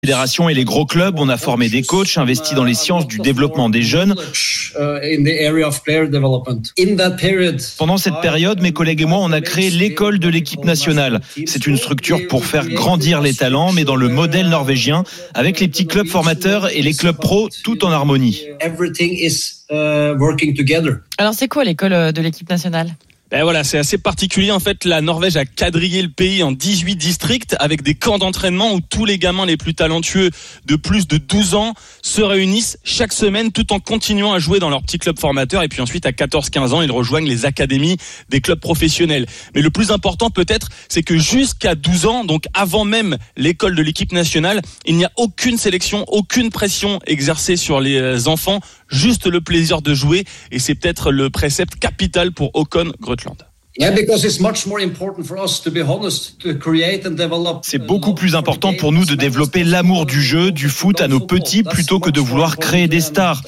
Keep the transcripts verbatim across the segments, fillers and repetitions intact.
Fédération et les gros clubs, on a formé des coachs, investi dans les sciences du développement des jeunes. Pendant cette période, mes collègues et moi, on a créé l'école de l'équipe nationale. C'est une structure pour faire grandir les talents, mais dans le modèle norvégien, avec les petits clubs formateurs et les clubs pros, tout en harmonie. Alors c'est quoi l'école de l'équipe nationale ? Ben voilà, c'est assez particulier. En fait, la Norvège a quadrillé le pays en dix-huit districts avec des camps d'entraînement où tous les gamins les plus talentueux de plus de douze ans se réunissent chaque semaine tout en continuant à jouer dans leur petit club formateur. Et puis ensuite, à quatorze quinze ans, ils rejoignent les académies des clubs professionnels. Mais le plus important peut-être, c'est que jusqu'à douze ans, donc avant même l'école de l'équipe nationale, il n'y a aucune sélection, aucune pression exercée sur les enfants, juste le plaisir de jouer. Et c'est peut-être le précepte capital pour Håkon Grøtland. C'est beaucoup plus important pour nous de développer l'amour du jeu, du foot à nos petits, plutôt que de vouloir créer des stars.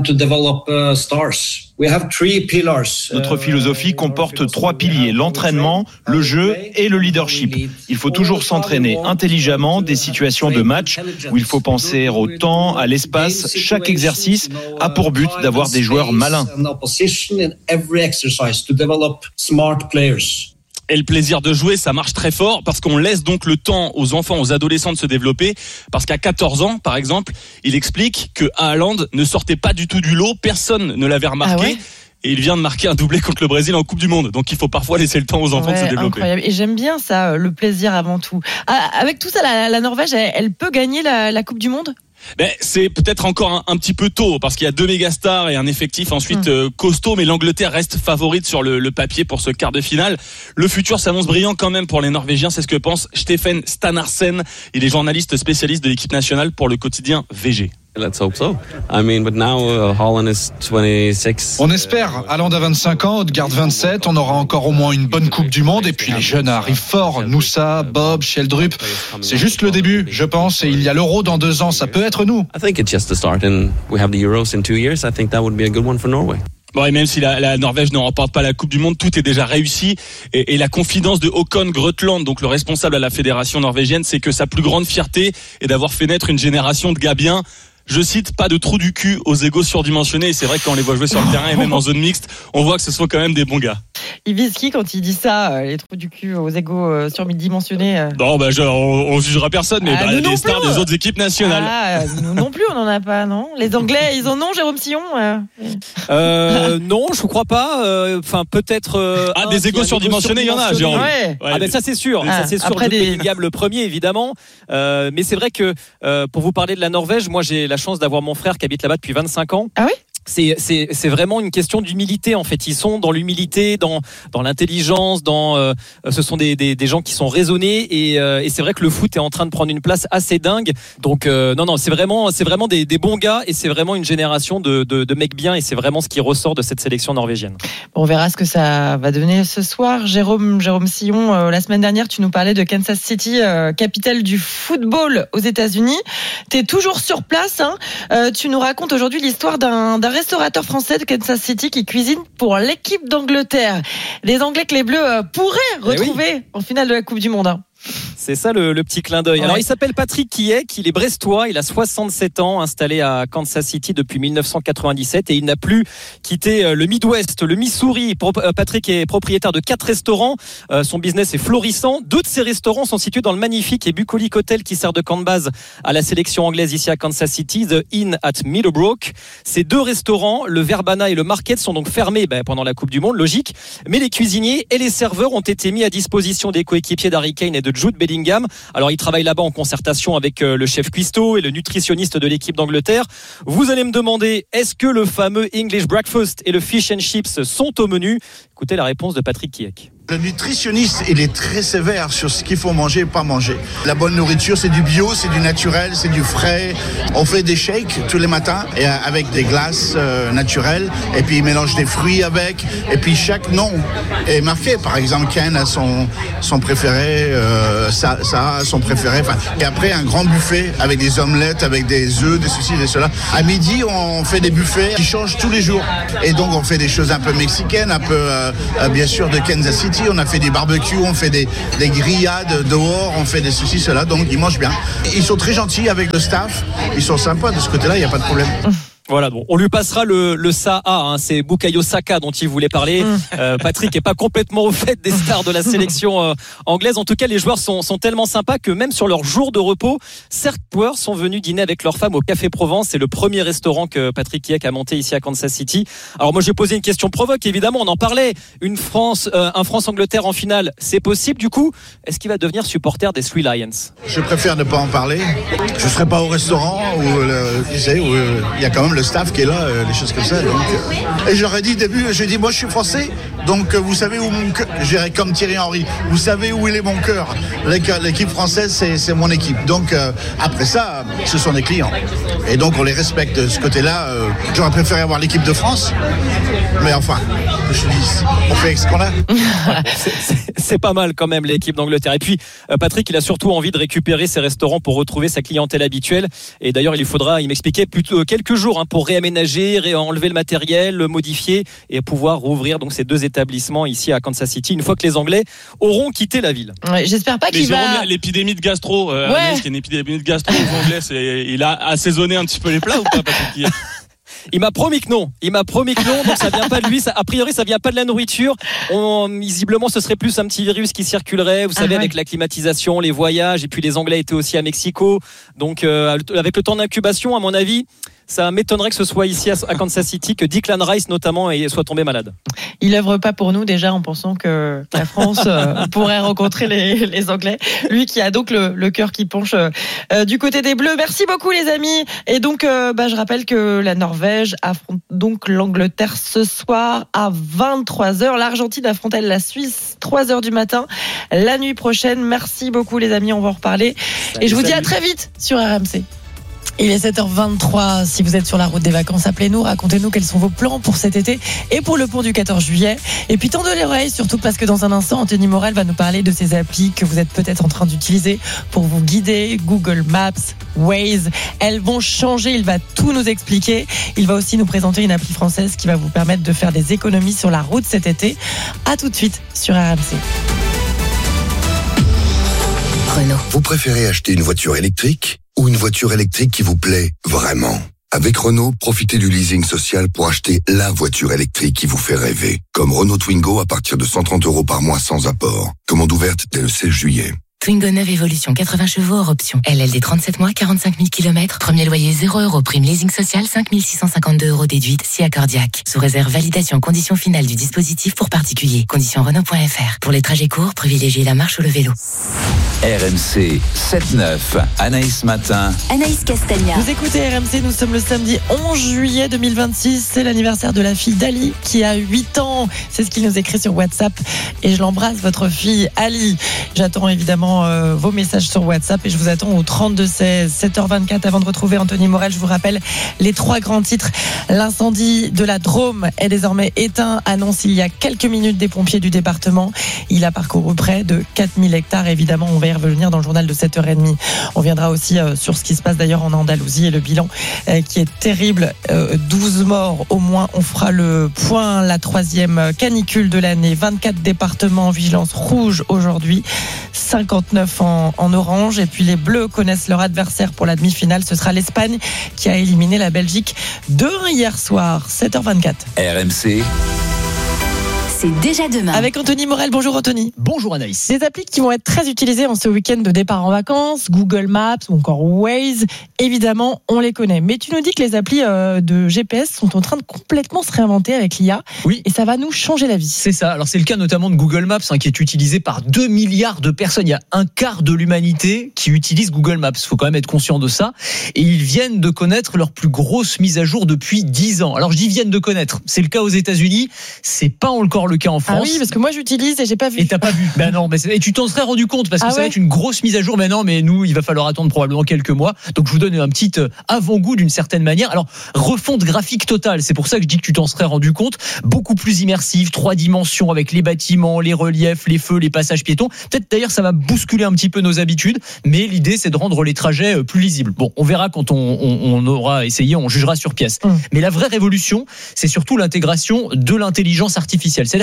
Notre philosophie comporte trois piliers, l'entraînement, le jeu et le leadership. Il faut toujours s'entraîner intelligemment, des situations de match où il faut penser au temps, à l'espace. Chaque exercice a pour but d'avoir des joueurs malins. Et le plaisir de jouer, ça marche très fort parce qu'on laisse donc le temps aux enfants, aux adolescents de se développer. Parce qu'à quatorze ans, par exemple, il explique que Haaland ne sortait pas du tout du lot, personne ne l'avait remarqué. Ah ouais ? Et il vient de marquer un doublé contre le Brésil en Coupe du Monde. Donc il faut parfois laisser le temps aux enfants ouais, de se développer. Incroyable. Et j'aime bien ça, le plaisir avant tout. Ah, avec tout ça, la, la Norvège, elle, elle peut gagner la, la Coupe du Monde ? Ben, c'est peut-être encore un, un petit peu tôt parce qu'il y a deux mégastars et un effectif ensuite mmh. euh, costaud, mais l'Angleterre reste favorite sur le, le papier pour ce quart de finale. Le futur s'annonce brillant quand même pour les Norvégiens, c'est ce que pense Stephen Stanarsen. Il est journaliste spécialiste de l'équipe nationale pour le quotidien V G. Let's hope so. I mean, but now uh, Haaland is twenty-six. On espère. Haaland a vingt-cinq ans, Odegaard vingt-sept. On aura encore au moins une bonne Coupe du Monde. Et puis les jeunes arrivent fort. Noosa, Bob, Sheldrup. C'est juste le début, je pense. Et il y a l'Euro dans deux ans. Ça peut être nous. I think it's just the start. And we have the Euros in two years. I think that would be a good one for Norway. Bon, et même si la, la Norvège ne remporte pas la Coupe du Monde, tout est déjà réussi. Et, et la confidence de Håkon Grøtland, donc le responsable à la fédération norvégienne, c'est que sa plus grande fierté est d'avoir fait naître une génération de gars bien. Je cite, pas de trou du cul aux égos surdimensionnés. Et c'est vrai que quand on les voit jouer sur le terrain et même en zone mixte, on voit que ce sont quand même des bons gars. Il vise qui quand il dit ça, les trous du cul aux égos euh, surdimensionnés euh... Non, bah, je, on, on jugera personne, mais ah, bah, des stars plus. Des autres équipes nationales. Ah, nous non plus, on en a pas, non. Les Anglais, ils en ont, Jérôme Sillon euh... Euh, non, je crois pas. Enfin, euh, peut-être. Euh, ah, des égos surdimensionnés, il y en a, Jérôme. Ouais. Ah, ben ça c'est sûr. Ah, ça c'est sûr. Après des... Bellingham le premier, évidemment. Euh, mais c'est vrai que euh, pour vous parler de la Norvège, moi j'ai la chance d'avoir mon frère qui habite là-bas depuis vingt-cinq ans. Ah oui. C'est, c'est, c'est vraiment une question d'humilité en fait. Ils sont dans l'humilité, dans, dans l'intelligence, dans, euh, ce sont des, des, des gens qui sont raisonnés et, euh, et c'est vrai que le foot est en train de prendre une place assez dingue. Donc euh, non non, c'est vraiment, c'est vraiment des, des bons gars et c'est vraiment une génération de, de, de mecs bien et c'est vraiment ce qui ressort de cette sélection norvégienne. Bon, on verra ce que ça va donner ce soir. Jérôme, Jérôme Sillon, euh, la semaine dernière, tu nous parlais de Kansas City, euh, capitale du football aux États-Unis. T'es toujours sur place, hein. Euh, tu nous racontes aujourd'hui l'histoire d'un, d'un restaurateur français de Kansas City qui cuisine pour l'équipe d'Angleterre. Les Anglais que les Bleus pourraient retrouver oui. en finale de la Coupe du Monde. Hein. C'est ça le, le petit clin d'œil. Ouais. Alors il s'appelle Patrick Kiek, il est brestois, il a soixante-sept ans, installé à Kansas City depuis dix-neuf cent quatre-vingt-dix-sept et il n'a plus quitté le Midwest, le Missouri. Patrick est propriétaire de quatre restaurants, son business est florissant. Deux de ces restaurants sont situés dans le magnifique et bucolique hôtel qui sert de camp de base à la sélection anglaise ici à Kansas City, The Inn at Meadowbrook. Ces deux restaurants, le Verbana et le Market, sont donc fermés ben, pendant la Coupe du Monde, logique. Mais les cuisiniers et les serveurs ont été mis à disposition des coéquipiers d'Harry Kane et de Jude Bellingham. Alors il travaille là-bas en concertation avec le chef cuistot et le nutritionniste de l'équipe d'Angleterre. Vous allez me demander, est-ce que le fameux English breakfast et le fish and chips sont au menu ? Écoutez la réponse de Patrick Kiek. Le nutritionniste, il est très sévère sur ce qu'il faut manger et pas manger. La bonne nourriture, c'est du bio, c'est du naturel, c'est du frais. On fait des shakes tous les matins et avec des glaces euh, naturelles. Et puis, il mélange des fruits avec. Et puis, chaque nom est marqué. Par exemple, Ken a son, son préféré, euh, Sarah a son préféré. Enfin, et après, un grand buffet avec des omelettes, avec des œufs, des ceci, des cela. À midi, on fait des buffets qui changent tous les jours. Et donc, on fait des choses un peu mexicaines, un peu, euh, bien sûr, de Kansas City. City, on a fait des barbecues, on fait des, des grillades dehors, on fait des ceci, cela, donc ils mangent bien. Ils sont très gentils avec le staff, ils sont sympas de ce côté-là, il n'y a pas de problème. Voilà, bon, on lui passera le, le S A A, hein, c'est Bukayo Saka dont il voulait parler. Mmh. Euh, Patrick est pas complètement au fait des stars de la sélection euh, anglaise. En tout cas, les joueurs sont, sont tellement sympas que même sur leur jour de repos, certains joueurs sont venus dîner avec leurs femmes au Café Provence. C'est le premier restaurant que Patrick Kiek a monté ici à Kansas City. Alors moi, j'ai posé une question provoque, évidemment, on en parlait. Une France, euh, un France-Angleterre en finale, c'est possible du coup. Est-ce qu'il va devenir supporter des Three Lions? Je préfère ne pas en parler. Je serai pas au restaurant où le, tu sais, où il y a quand même le staff qui est là, euh, des choses comme ça. Donc, euh, et j'aurais dit au début, j'ai dit moi je suis français, donc euh, vous savez où mon cœur, je dirais comme Thierry Henry, vous savez où il est mon cœur. L'équipe française, c'est, c'est mon équipe. Donc euh, après ça, ce sont des clients. Et donc on les respecte de ce côté-là. Euh, j'aurais préféré avoir l'équipe de France, mais enfin, je dis, on fait avec ce qu'on a. c'est, c'est, c'est pas mal quand même l'équipe d'Angleterre. Et puis euh, Patrick, il a surtout envie de récupérer ses restaurants pour retrouver sa clientèle habituelle. Et d'ailleurs, il lui faudra, il m'expliquait, plutôt quelques jours hein, pour réaménager, ré- enlever le matériel, le modifier et pouvoir rouvrir donc ces deux établissements ici à Kansas City une fois que les Anglais auront quitté la ville. Ouais, j'espère pas Mais qu'il Jérôme, va. l'épidémie de gastro, euh, Ouais. Agnès, qui est une épidémie de gastro aux Anglais, c'est, il a assaisonné un petit peu les plats ou pas, Patrick? Il m'a promis que non. Il m'a promis que non. Donc ça vient pas de lui. Ça, a priori, ça vient pas de la nourriture. On, visiblement, ce serait plus un petit virus qui circulerait. Vous savez, ah ouais. avec la climatisation, les voyages. Et puis les Anglais étaient aussi à Mexico. Donc euh, avec le temps d'incubation, à mon avis, ça m'étonnerait que ce soit ici à Kansas City que Declan Rice notamment soit tombé malade. Il œuvre pas pour nous déjà en pensant que la France euh, pourrait rencontrer les, les Anglais. Lui qui a donc le, le cœur qui penche euh, du côté des Bleus. Merci beaucoup les amis. Et donc euh, bah, je rappelle que la Norvège affronte donc l'Angleterre ce soir à vingt-trois heures. L'Argentine affronte elle la Suisse trois heures du matin la nuit prochaine. Merci beaucoup les amis, on va en reparler. Salut, Et je vous salut. dis à très vite sur R M C. Il est sept heures vingt-trois, si vous êtes sur la route des vacances, appelez-nous, racontez-nous quels sont vos plans pour cet été et pour le pont du quatorze juillet. Et puis tendez l'oreille, surtout parce que dans un instant, Anthony Morel va nous parler de ces applis que vous êtes peut-être en train d'utiliser pour vous guider, Google Maps, Waze. Elles vont changer, il va tout nous expliquer. Il va aussi nous présenter une appli française qui va vous permettre de faire des économies sur la route cet été. À tout de suite sur R M C. Renault. Vous préférez acheter une voiture électrique ou une voiture électrique qui vous plaît vraiment? Avec Renault, profitez du leasing social pour acheter la voiture électrique qui vous fait rêver. Comme Renault Twingo à partir de cent trente euros par mois sans apport. Commande ouverte dès le seize juillet. Twingo neuve Evolution, quatre-vingts chevaux hors option. L L D trente-sept mois, quarante-cinq mille kilomètres. Premier loyer zéro euros. Prime leasing social, cinq mille six cent cinquante-deux euros déduite, si accordiaque. Sous réserve validation, conditions finales du dispositif pour particuliers. Conditions Renault point F R. Pour les trajets courts, privilégiez la marche ou le vélo. R M C sept neuf, Anaïs Matin. Anaïs Castagna. Vous écoutez R M C, nous sommes le samedi onze juillet deux mille vingt-six. C'est l'anniversaire de la fille d'Ali qui a huit ans. C'est ce qu'il nous écrit sur WhatsApp. Et je l'embrasse, votre fille Ali. J'attends évidemment euh, vos messages sur WhatsApp et je vous attends au trente-deux seize, sept heures vingt-quatre. Avant de retrouver Anthony Morel, je vous rappelle les trois grands titres. L'incendie de la Drôme est désormais éteint, annonce il y a quelques minutes des pompiers du département. Il a parcouru près de quatre mille hectares. Évidemment, on va y revenir dans le journal de sept heures trente. On viendra aussi euh, sur ce qui se passe d'ailleurs en Andalousie et le bilan euh, qui est terrible. Euh, douze morts au moins. On fera le point. La troisième canicule de l'année. vingt-quatre départements en vigilance rouge aujourd'hui. cinquante-neuf en, en orange. Et puis les Bleus connaissent leur adversaire pour la demi-finale. Ce sera l'Espagne qui a éliminé la Belgique deux un hier soir. sept heures vingt-quatre. R M C. C'est déjà demain. Avec Anthony Morel. Bonjour Anthony. Bonjour Anaïs. Des applis qui vont être très utilisées en ce week-end de départ en vacances, Google Maps ou encore Waze, évidemment, on les connaît. Mais tu nous dis que les applis euh, de G P S sont en train de complètement se réinventer avec l'I A. Oui. Et ça va nous changer la vie. C'est ça. Alors c'est le cas notamment de Google Maps hein, qui est utilisé par deux milliards de personnes. Il y a un quart de l'humanité qui utilise Google Maps. Il faut quand même être conscient de ça. Et ils viennent de connaître leur plus grosse mise à jour depuis dix ans. Alors je dis viennent de connaître. C'est le cas aux États-Unis. C'est pas encore le cas en France. Ah oui, parce que moi j'utilise et j'ai pas vu. Et t'as pas vu. Ben non, mais et tu t'en serais rendu compte parce que ah ça ouais. va être une grosse mise à jour. Mais non, mais nous, il va falloir attendre probablement quelques mois. Donc je vous donne un petit avant-goût d'une certaine manière. Alors refonte graphique totale. C'est pour ça que je dis que tu t'en serais rendu compte. Beaucoup plus immersive, trois dimensions avec les bâtiments, les reliefs, les feux, les passages piétons. Peut-être d'ailleurs ça va bousculer un petit peu nos habitudes. Mais l'idée c'est de rendre les trajets plus lisibles. Bon, on verra quand on, on, on aura essayé, on jugera sur pièce. Mmh. Mais la vraie révolution, c'est surtout l'intégration de l'intelligence artificielle. C'est-à-dire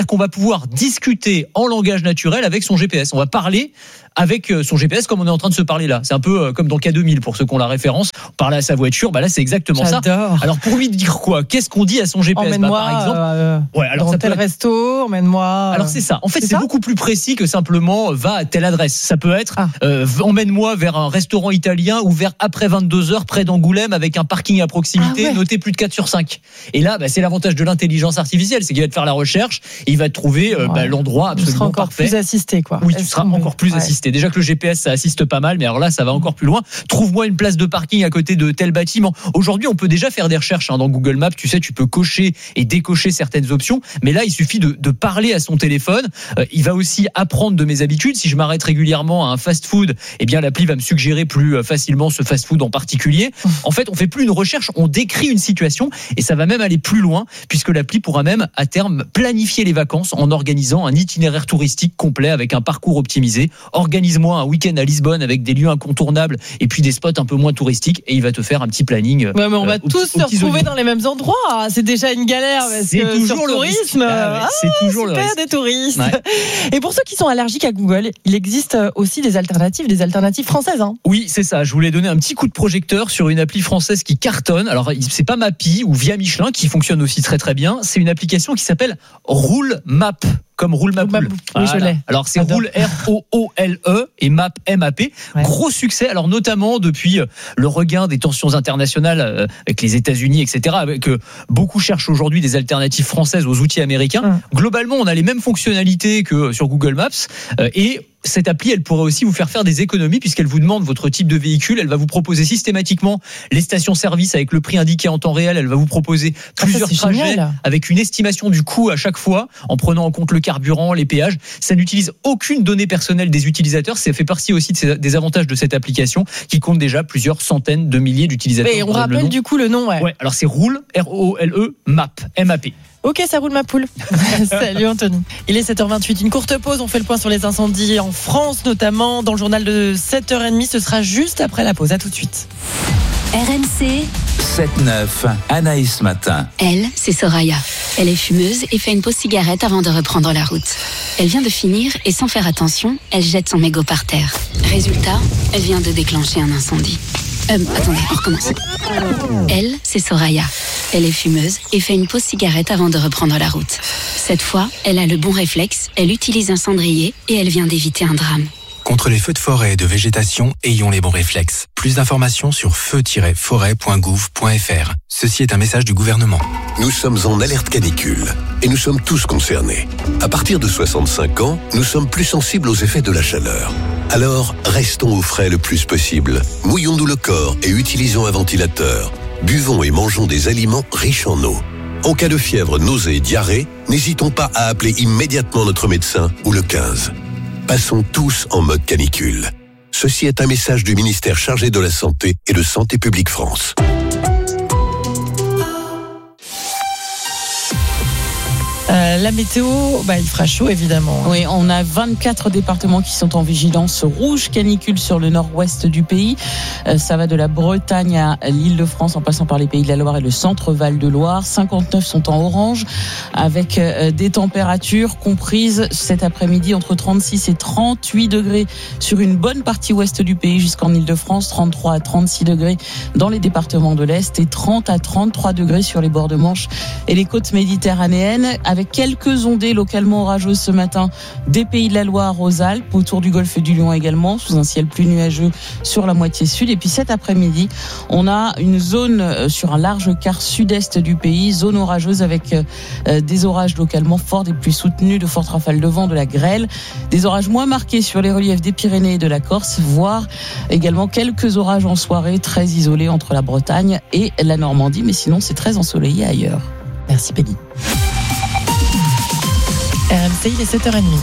C'est-à-dire qu'on va pouvoir discuter en langage naturel avec son G P S. On va parler avec son G P S comme on est en train de se parler là. C'est un peu comme dans K deux mille pour ceux qui ont la référence. On parlait à sa voiture, bah là c'est exactement J'adore. ça. Alors pour lui dire quoi ? Qu'est-ce qu'on dit à son G P S ? Emmène-moi bah, par exemple, euh, ouais, alors dans ça tel peut... resto, emmène-moi. Alors c'est ça. En fait, c'est, c'est ça beaucoup plus précis que simplement va à telle adresse. Ça peut être ah. euh, emmène-moi vers un restaurant italien ou vers après vingt-deux heures près d'Angoulême avec un parking à proximité, ah ouais. noté plus de quatre sur cinq. Et là, bah, c'est l'avantage de l'intelligence artificielle, c'est qu'il va te faire la recherche et il va te trouver euh, ouais. bah, l'endroit absolument tu seras encore parfait. Plus assisté, quoi. Oui, tu seras Est-ce encore plus ouais. assisté. Déjà que le G P S ça assiste pas mal, mais alors là, ça va encore plus loin. Trouve-moi une place de parking à côté de tel bâtiment. Aujourd'hui, on peut déjà faire des recherches hein, dans Google Maps. Tu sais, tu peux cocher et décocher certaines options, mais là, il suffit de, de parler à son téléphone. Euh, il va aussi apprendre de mes habitudes. Si je m'arrête régulièrement à un fast-food, eh bien, l'appli va me suggérer plus facilement ce fast-food en particulier. En fait, on fait plus une recherche, on décrit une situation et ça va même aller plus loin puisque l'appli pourra même à terme planifier les vacances en organisant un itinéraire touristique complet avec un parcours optimisé. Organise-moi un week-end à Lisbonne avec des lieux incontournables et puis des spots un peu moins touristiques et il va te faire un petit planning. Ouais, mais on va euh, tous se retrouver dans les mêmes endroits. C'est déjà une galère parce c'est que toujours sur le tourisme, ah, ouais, c'est ah, toujours super, le risque. Des touristes. Ouais. Et pour ceux qui sont allergiques à Google, il existe aussi des alternatives, des alternatives françaises. Hein. Oui, c'est ça. Je voulais donner un petit coup de projecteur sur une appli française qui cartonne. Alors, c'est pas Mappy ou Via Michelin qui fonctionne aussi très très bien. C'est une application qui s'appelle Roule Map. Comme Roule Ma Poule. Oui, je l'ai. Alors c'est Roule R O O L E et Map M A P. Ouais. Gros succès. Alors notamment depuis le regain des tensions internationales avec les États-Unis, et cetera. Que beaucoup cherchent aujourd'hui des alternatives françaises aux outils américains. Hum. Globalement, on a les mêmes fonctionnalités que sur Google Maps et cette appli, elle pourrait aussi vous faire faire des économies puisqu'elle vous demande votre type de véhicule. Elle va vous proposer systématiquement les stations-service avec le prix indiqué en temps réel. Elle va vous proposer plusieurs ah, ça, trajets génial. Avec une estimation du coût à chaque fois en prenant en compte le carburant, les péages. Ça n'utilise aucune donnée personnelle des utilisateurs. Ça fait partie aussi de ces, des avantages de cette application qui compte déjà plusieurs centaines de milliers d'utilisateurs. Mais on rappelle du coup le nom. Ouais. ouais alors c'est Roule, R O O L E, Map, M A P. Ok, ça roule ma poule. Salut Anthony. Il est sept heures vingt-huit. Une courte pause. On fait le point sur les incendies en France, notamment dans le journal de sept heures trente. Ce sera juste après la pause. À tout de suite. R M C sept neuf, Anaïs Matin. Elle, c'est Soraya. Elle est fumeuse et fait une pause cigarette avant de reprendre la route. Elle vient de finir et sans faire attention, elle jette son mégot par terre. Résultat, elle vient de déclencher un incendie. Euh, attendez, on recommence. Elle, c'est Soraya. Elle est fumeuse et fait une pause cigarette avant de reprendre la route. Cette fois, elle a le bon réflexe, elle utilise un cendrier et elle vient d'éviter un drame. Contre les feux de forêt et de végétation, ayons les bons réflexes. Plus d'informations sur feu tiret forêt point gouv point f r. Ceci est un message du gouvernement. Nous sommes en alerte canicule et nous sommes tous concernés. À partir de soixante-cinq ans, nous sommes plus sensibles aux effets de la chaleur. Alors, restons au frais le plus possible. Mouillons-nous le corps et utilisons un ventilateur. Buvons et mangeons des aliments riches en eau. En cas de fièvre, nausée, diarrhée, n'hésitons pas à appeler immédiatement notre médecin ou le quinze. Passons tous en mode canicule. Ceci est un message du ministère chargé de la Santé et de Santé publique France. Euh, la météo, bah, il fera chaud évidemment. Oui, on a vingt-quatre départements qui sont en vigilance rouge canicule sur le nord-ouest du pays. Euh, ça va de la Bretagne à l'Île-de-France en passant par les Pays de la Loire et le centre-Val de Loire. cinquante-neuf sont en orange avec euh, des températures comprises cet après-midi entre trente-six et trente-huit degrés sur une bonne partie ouest du pays jusqu'en Île-de-France, trente-trois à trente-six degrés dans les départements de l'Est et trente à trente-trois degrés sur les bords de Manche et les côtes méditerranéennes avec quelques ondées localement orageuses ce matin des Pays de la Loire aux Alpes, autour du golfe du Lion également, sous un ciel plus nuageux sur la moitié sud. Et puis cet après-midi, on a une zone sur un large quart sud-est du pays, zone orageuse avec des orages localement forts, des pluies soutenues, de fortes rafales de vent, de la grêle, des orages moins marqués sur les reliefs des Pyrénées et de la Corse, voire également quelques orages en soirée très isolés entre la Bretagne et la Normandie. Mais sinon, c'est très ensoleillé ailleurs. Merci Peggy. R M C, il est sept heures trente.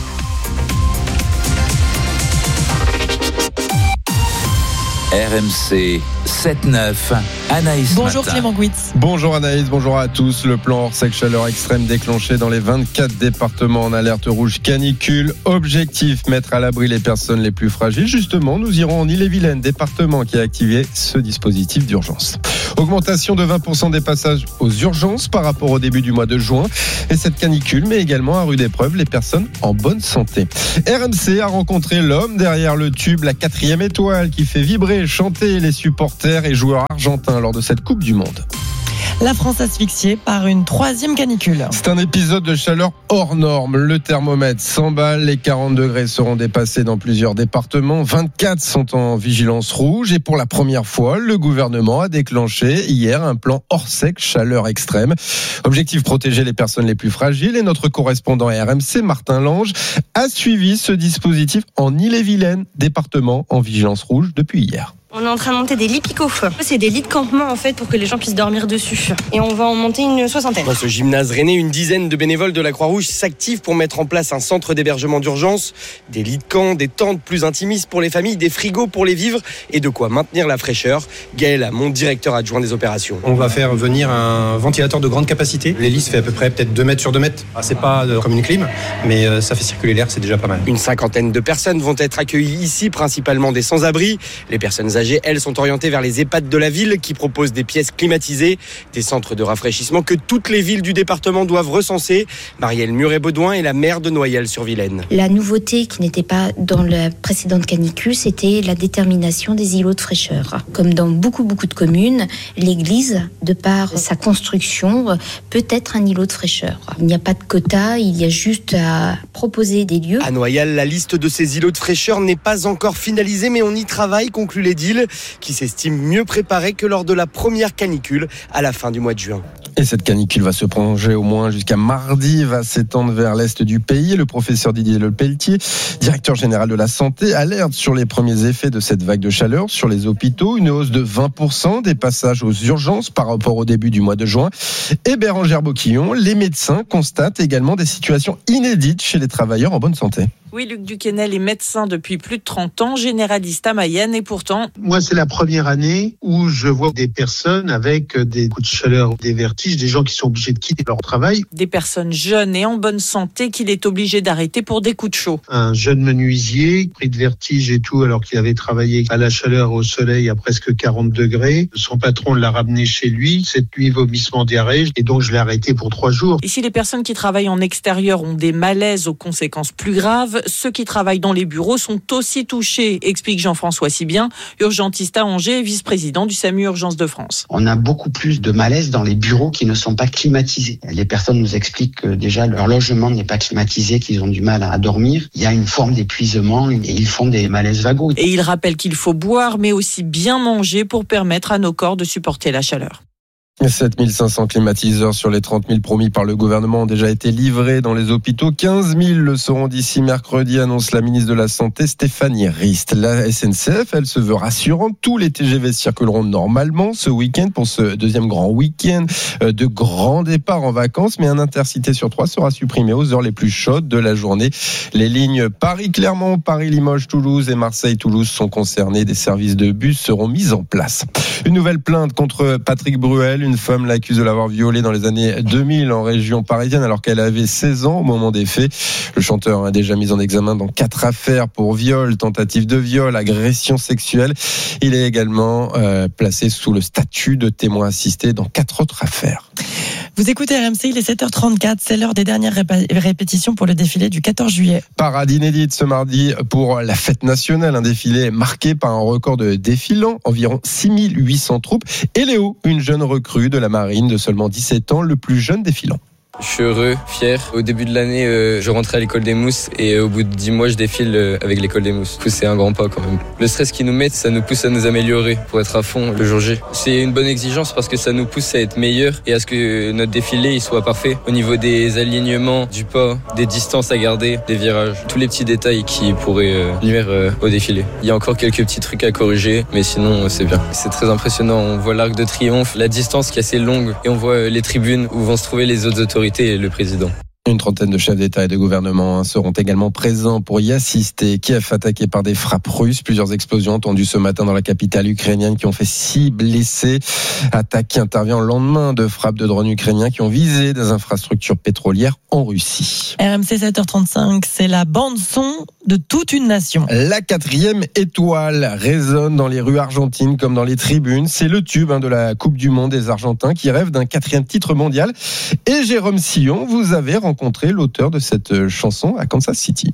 R M C sept neuf, Anaïs Bonjour Matin. Clément Gouitz. Bonjour Anaïs, bonjour à tous. Le plan hors sec chaleur extrême déclenché dans les vingt-quatre départements en alerte rouge canicule. Objectif, mettre à l'abri les personnes les plus fragiles. Justement, nous irons en Ille-et-Vilaine, département qui a activé ce dispositif d'urgence. Augmentation de vingt pour cent des passages aux urgences par rapport au début du mois de juin. Et cette canicule met également à rude épreuve les personnes en bonne santé. R M C a rencontré l'homme derrière le tube, la quatrième étoile qui fait vibrer et chanter les supporters et joueurs argentins lors de cette Coupe du Monde. La France asphyxiée par une troisième canicule. C'est un épisode de chaleur hors norme. Le thermomètre s'emballe, les quarante degrés seront dépassés dans plusieurs départements. vingt-quatre sont en vigilance rouge et pour la première fois, le gouvernement a déclenché hier un plan hors sec chaleur extrême. Objectif, protéger les personnes les plus fragiles et notre correspondant R M C, Martin Lange, a suivi ce dispositif en Ille-et-Vilaine, département en vigilance rouge depuis hier. On est en train de monter des lits picots. C'est des lits de campement en fait pour que les gens puissent dormir dessus. Et on va en monter une soixantaine. Dans ce gymnase rennais, une dizaine de bénévoles de la Croix-Rouge s'activent pour mettre en place un centre d'hébergement d'urgence, des lits de camp, des tentes plus intimistes pour les familles, des frigos pour les vivres et de quoi maintenir la fraîcheur. Gaël Amont, directeur adjoint des opérations. On va faire venir un ventilateur de grande capacité. L'hélice fait à peu près peut-être deux mètres sur deux mètres. Ah, c'est pas comme une clim, mais ça fait circuler l'air, c'est déjà pas mal. Une cinquantaine de personnes vont être accueillies ici, principalement des sans-abri. Les personnes âgées, elles, sont orientées vers les EHPAD de la ville qui proposent des pièces climatisées, des centres de rafraîchissement que toutes les villes du département doivent recenser. Marielle Muret-Baudouin est la maire de Noyelles-sur-Vilaine. La nouveauté qui n'était pas dans la précédente canicule, c'était la détermination des îlots de fraîcheur. Comme dans beaucoup, beaucoup de communes, l'église, de par sa construction, peut être un îlot de fraîcheur. Il n'y a pas de quota, il y a juste à proposer des lieux. À Noyelles, la liste de ces îlots de fraîcheur n'est pas encore finalisée, mais on y travaille, conclut l'édile, qui s'estime mieux préparé que lors de la première canicule à la fin du mois de juin. Et cette canicule va se prolonger au moins jusqu'à mardi, va s'étendre vers l'est du pays. Le professeur Didier Lepelletier, directeur général de la santé, alerte sur les premiers effets de cette vague de chaleur sur les hôpitaux. Une hausse de vingt pour cent des passages aux urgences par rapport au début du mois de juin. Et Bérangère Boquillon, les médecins constatent également des situations inédites chez les travailleurs en bonne santé. Oui, Luc Duquesnel est médecin depuis plus de trente ans, généraliste à Mayenne et pourtant... Moi, c'est la première année où je vois des personnes avec des coups de chaleur, des vertiges, des gens qui sont obligés de quitter leur travail. Des personnes jeunes et en bonne santé qu'il est obligé d'arrêter pour des coups de chaud. Un jeune menuisier, pris de vertige et tout, alors qu'il avait travaillé à la chaleur au soleil à presque quarante degrés. Son patron l'a ramené chez lui, cette nuit vomissement, diarrhée, et donc je l'ai arrêté pour trois jours. Et si les personnes qui travaillent en extérieur ont des malaises aux conséquences plus graves, ceux qui travaillent dans les bureaux sont aussi touchés, explique Jean-François Sibien, urgentiste à Angers et vice-président du SAMU Urgence de France. On a beaucoup plus de malaise dans les bureaux qui ne sont pas climatisés. Les personnes nous expliquent que déjà leur logement n'est pas climatisé, qu'ils ont du mal à dormir. Il y a une forme d'épuisement et ils font des malaises vagos. Et il rappelle qu'il faut boire mais aussi bien manger pour permettre à nos corps de supporter la chaleur. sept mille cinq cents climatiseurs sur les trente mille promis par le gouvernement ont déjà été livrés dans les hôpitaux. quinze mille le seront d'ici mercredi, annonce la ministre de la Santé Stéphanie Rist. La S N C F, elle se veut rassurante. Tous les T G V circuleront normalement ce week-end pour ce deuxième grand week-end de grands départs en vacances. Mais un intercité sur trois sera supprimé aux heures les plus chaudes de la journée. Les lignes Paris-Clermont, Paris-Limoges, Toulouse et Marseille-Toulouse sont concernées. Des services de bus seront mis en place. Une nouvelle plainte contre Patrick Bruel. Une femme l'accuse de l'avoir violée dans les années deux mille en région parisienne alors qu'elle avait seize ans au moment des faits. Le chanteur a déjà mis en examen dans quatre affaires pour viol, tentative de viol, agression sexuelle. Il est également euh, placé sous le statut de témoin assisté dans quatre autres affaires. Vous écoutez R M C, il est sept heures trente-quatre, c'est l'heure des dernières rép- répétitions pour le défilé du quatorze juillet. Parade inédite ce mardi pour la fête nationale, un défilé marqué par un record de défilants, environ six mille huit cents troupes. Et Léo, une jeune recrue de la marine de seulement dix-sept ans, le plus jeune défilant. Je suis heureux, fier. Au début de l'année, euh, je rentrais à l'école des Mousses et euh, au bout de dix mois, je défile euh, avec l'école des Mousses. Du coup, c'est un grand pas quand même. Le stress qu'ils nous mettent, ça nous pousse à nous améliorer pour être à fond le jour J. C'est une bonne exigence parce que ça nous pousse à être meilleurs et à ce que notre défilé il soit parfait au niveau des alignements, du pas, des distances à garder, des virages, tous les petits détails qui pourraient euh, nuire euh, au défilé. Il y a encore quelques petits trucs à corriger, mais sinon euh, c'est bien. C'est très impressionnant. On voit l'Arc de Triomphe, la distance qui est assez longue et on voit euh, les tribunes où vont se trouver les autres autorités et le président. Une trentaine de chefs d'État et de gouvernement seront également présents pour y assister. Kiev attaqué par des frappes russes. Plusieurs explosions entendues ce matin dans la capitale ukrainienne qui ont fait six blessés. Attaque qui intervient au lendemain de frappes de drones ukrainiens qui ont visé des infrastructures pétrolières en Russie. R M C sept heures trente-cinq, c'est la bande-son de toute une nation. La quatrième étoile résonne dans les rues argentines comme dans les tribunes. C'est le tube hein, de la Coupe du Monde des Argentins qui rêvent d'un quatrième titre mondial. Et Jérôme Sillon, vous avez rencontré l'auteur de cette chanson à Kansas City.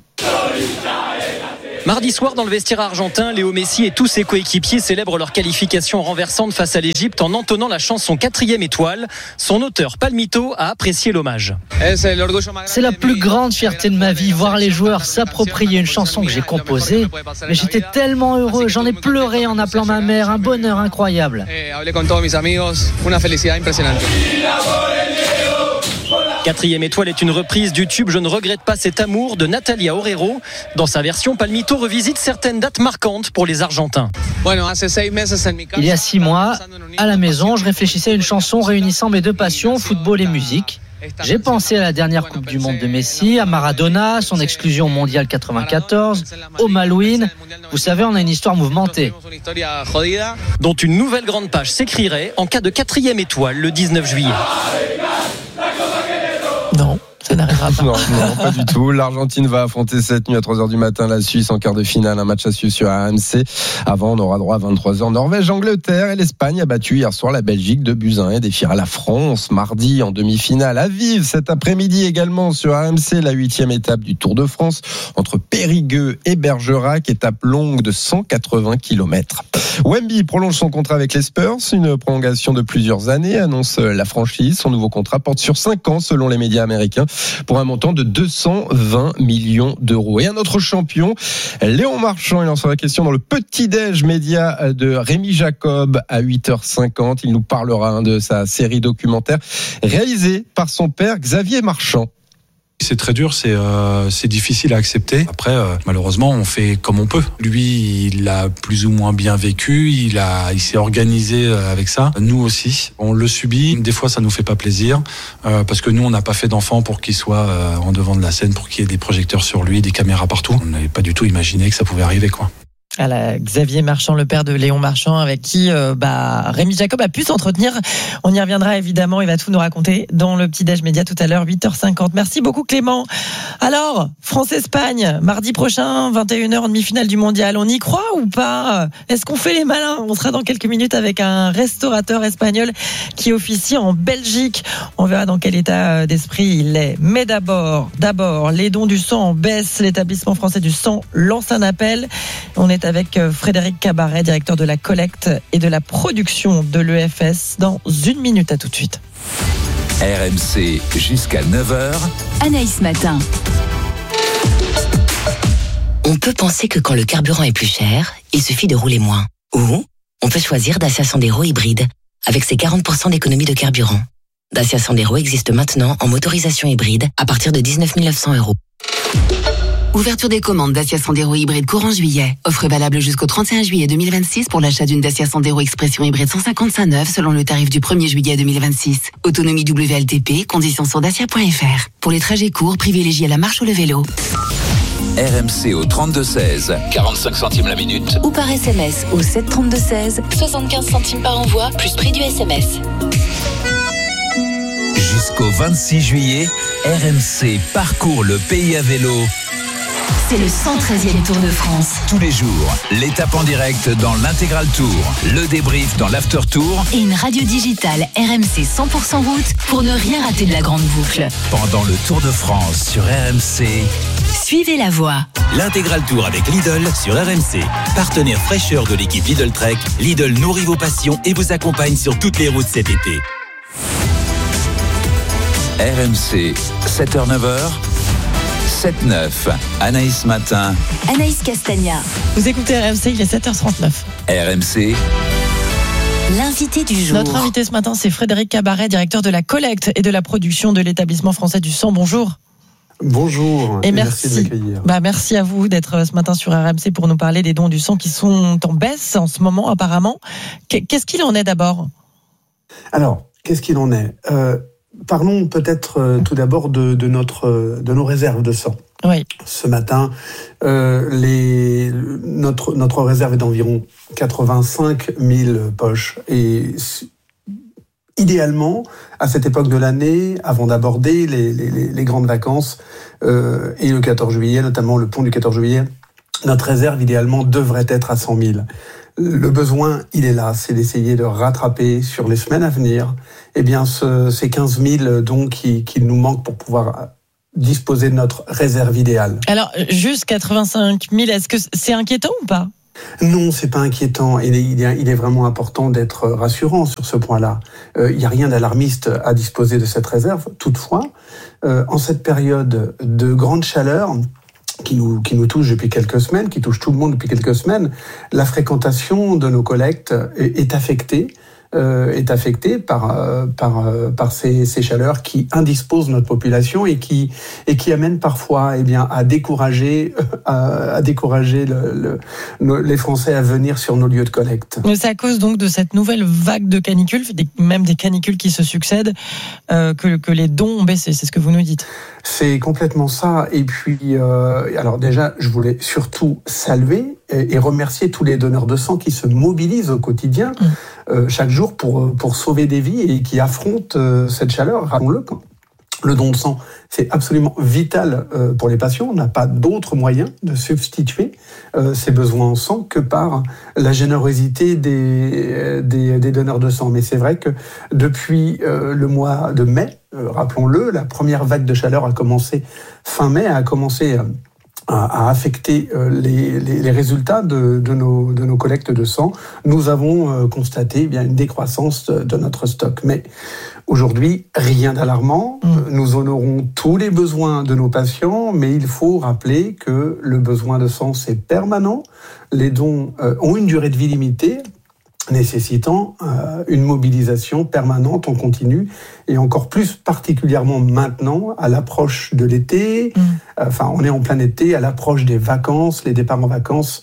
Mardi soir, dans le vestiaire argentin, Léo Messi et tous ses coéquipiers célèbrent leur qualification renversante face à l'Égypte en entonnant la chanson quatrième étoile. Son auteur, Palmito, a apprécié l'hommage. C'est la plus grande fierté de ma vie, voir les joueurs s'approprier une chanson que j'ai composée. Mais j'étais tellement heureux, j'en ai pleuré en appelant ma mère, un bonheur incroyable. Quatrième étoile est une reprise du tube Je ne regrette pas cet amour de Natalia Oreiro. Dans sa version, Palmito revisite certaines dates marquantes pour les Argentins. Il y a six mois, à la maison, je réfléchissais à une chanson réunissant mes deux passions, football et musique. J'ai pensé à la dernière Coupe du Monde de Messi, à Maradona, son exclusion mondiale quatre-vingt-quatorze, au Malouine. Vous savez, on a une histoire mouvementée. Dont une nouvelle grande page s'écrirait en cas de quatrième étoile le dix-neuf juillet. Non, ça n'arrivera pas. Non, non, pas du tout. L'Argentine va affronter cette nuit à trois heures du matin la Suisse en quart de finale. Un match à suivre sur R M C. Avant, on aura droit à vingt-trois heures. Norvège, Angleterre et l'Espagne a battu hier soir la Belgique de buts à un et défiera la France mardi en demi-finale. À vivre cet après-midi également sur R M C, la huitième étape du Tour de France entre Périgueux et Bergerac, étape longue de cent quatre-vingts kilomètres. Wemby prolonge son contrat avec les Spurs, une prolongation de plusieurs années, annonce la franchise. Son nouveau contrat porte sur cinq ans selon les médias américains pour un montant de deux cent vingt millions d'euros. Et un autre champion, Léon Marchand, il en sera question dans le petit-déj média de Rémi Jacob à huit heures cinquante. Il nous parlera de sa série documentaire réalisée par son père Xavier Marchand. C'est très dur, c'est euh, c'est difficile à accepter. Après, euh, malheureusement, on fait comme on peut. Lui, il a plus ou moins bien vécu, il a, il s'est organisé avec ça. Nous aussi, on le subit. Des fois, ça nous fait pas plaisir euh, parce que nous, on n'a pas fait d'enfant pour qu'il soit euh, en devant de la scène, pour qu'il y ait des projecteurs sur lui, des caméras partout. On n'avait pas du tout imaginé que ça pouvait arriver, quoi. À la Xavier Marchand, le père de Léon Marchand, avec qui euh, bah, Rémi Jacob a pu s'entretenir. On y reviendra évidemment, il va tout nous raconter dans le petit-déj média tout à l'heure, huit heures cinquante. Merci beaucoup Clément. Alors, France-Espagne, mardi prochain, vingt et une heures en demi-finale du mondial. On y croit ou pas? Est-ce qu'on fait les malins? On sera dans quelques minutes avec un restaurateur espagnol qui officie en Belgique. On verra dans quel état d'esprit il est. Mais d'abord, d'abord, les dons du sang en baisse. L'établissement français du sang lance un appel. On est avec Frédéric Cabaret, directeur de la collecte et de la production de l'E F S. Dans une minute, à tout de suite. R M C jusqu'à neuf heures. Anaïs Matin. On peut penser que quand le carburant est plus cher, il suffit de rouler moins. Ou on peut choisir Dacia Sandero hybride avec ses quarante pour cent d'économie de carburant. Dacia Sandero existe maintenant en motorisation hybride à partir de dix-neuf mille neuf cents euros. Ouverture des commandes Dacia Sandero hybride courant juillet. Offre valable jusqu'au trente et un juillet deux mille vingt-six pour l'achat d'une Dacia Sandero Expression hybride cent cinquante-cinq neuf selon le tarif du premier juillet deux mille vingt-six. Autonomie W L T P, conditions sur dacia point f r. Pour les trajets courts, privilégiez la marche ou le vélo. R M C au trente-deux seize, quarante-cinq centimes la minute. Ou par S M S au sept trente-deux seize, soixante-quinze centimes par envoi, plus prix du S M S. Jusqu'au vingt-six juillet, R M C parcourt le pays à vélo. C'est le cent treizième Tour de France. Tous les jours, l'étape en direct dans l'Intégral Tour, le débrief dans l'After Tour et une radio digitale R M C cent pour cent route pour ne rien rater de la grande boucle. Pendant le Tour de France sur R M C. Suivez la voie. L'Intégral Tour avec Lidl sur R M C. Partenaire fraîcheur de l'équipe Lidl Trek, Lidl nourrit vos passions et vous accompagne sur toutes les routes cet été. R M C, sept heures neuf heures. sept neuf, Anaïs Matin. Anaïs Castagna. Vous écoutez R M C, il est sept heures trente-neuf. R M C. L'invité du jour. Notre invité ce matin, c'est Frédéric Cabaret, directeur de la collecte et de la production de l'établissement français du sang. Bonjour. Bonjour et, et merci, merci de m'accueillir. Bah merci à vous d'être ce matin sur R M C pour nous parler des dons du sang qui sont en baisse en ce moment apparemment. Qu'est-ce qu'il en est d'abord? Alors, qu'est-ce qu'il en est euh, parlons peut-être euh, tout d'abord de, de, notre, euh, de nos réserves de sang. Oui. Ce matin, euh, les, notre, notre réserve est d'environ quatre-vingt-cinq mille poches. Et idéalement, à cette époque de l'année, avant d'aborder les, les, les grandes vacances, euh, et le quatorze juillet, notamment le pont du quatorze juillet, notre réserve, idéalement, devrait être à cent mille. Le besoin, il est là, c'est d'essayer de rattraper sur les semaines à venir, eh bien, ce, ces quinze mille dons qui, qui nous manquent pour pouvoir disposer de notre réserve idéale. Alors, juste quatre-vingt-cinq mille, est-ce que c'est inquiétant ou pas ? Non, c'est pas inquiétant. Il est, il est, il est vraiment important d'être rassurant sur ce point-là. Euh, il n'y a rien d'alarmiste à disposer de cette réserve. Toutefois, euh, en cette période de grande chaleur, qui nous, qui nous touche depuis quelques semaines, qui touche tout le monde depuis quelques semaines, la fréquentation de nos collectes est, est affectée, euh, est affectée par, euh, par, euh, par ces, ces chaleurs qui indisposent notre population et qui, et qui amènent parfois eh bien, à décourager, à, à décourager le, le, les Français à venir sur nos lieux de collecte. C'est à cause donc de cette nouvelle vague de canicules, même des canicules qui se succèdent, euh, que, que les dons ont baissé, c'est ce que vous nous dites. C'est complètement ça. Et puis, euh, alors déjà, je voulais surtout saluer et, et remercier tous les donneurs de sang qui se mobilisent au quotidien, mmh. euh, chaque jour pour pour sauver des vies et qui affrontent euh, cette chaleur. Rappelons-le, le don de sang, c'est absolument vital euh, pour les patients. On n'a pas d'autre moyen de substituer euh, ces besoins en sang que par la générosité des, des, des donneurs de sang. Mais c'est vrai que depuis euh, le mois de mai, euh, rappelons-le, la première vague de chaleur a commencé fin mai, a commencé euh, à, à affecter euh, les, les, les résultats de, de, nos, de nos collectes de sang. Nous avons euh, constaté eh bien, une décroissance de, de notre stock. Mais aujourd'hui, rien d'alarmant. Mmh. Nous honorons tous les besoins de nos patients, mais il faut rappeler que le besoin de sang, c'est permanent. Les dons euh, ont une durée de vie limitée, nécessitant euh, une mobilisation permanente en continu, et encore plus particulièrement maintenant, à l'approche de l'été. Mmh. Enfin, on est en plein été, à l'approche des vacances, les départs en vacances.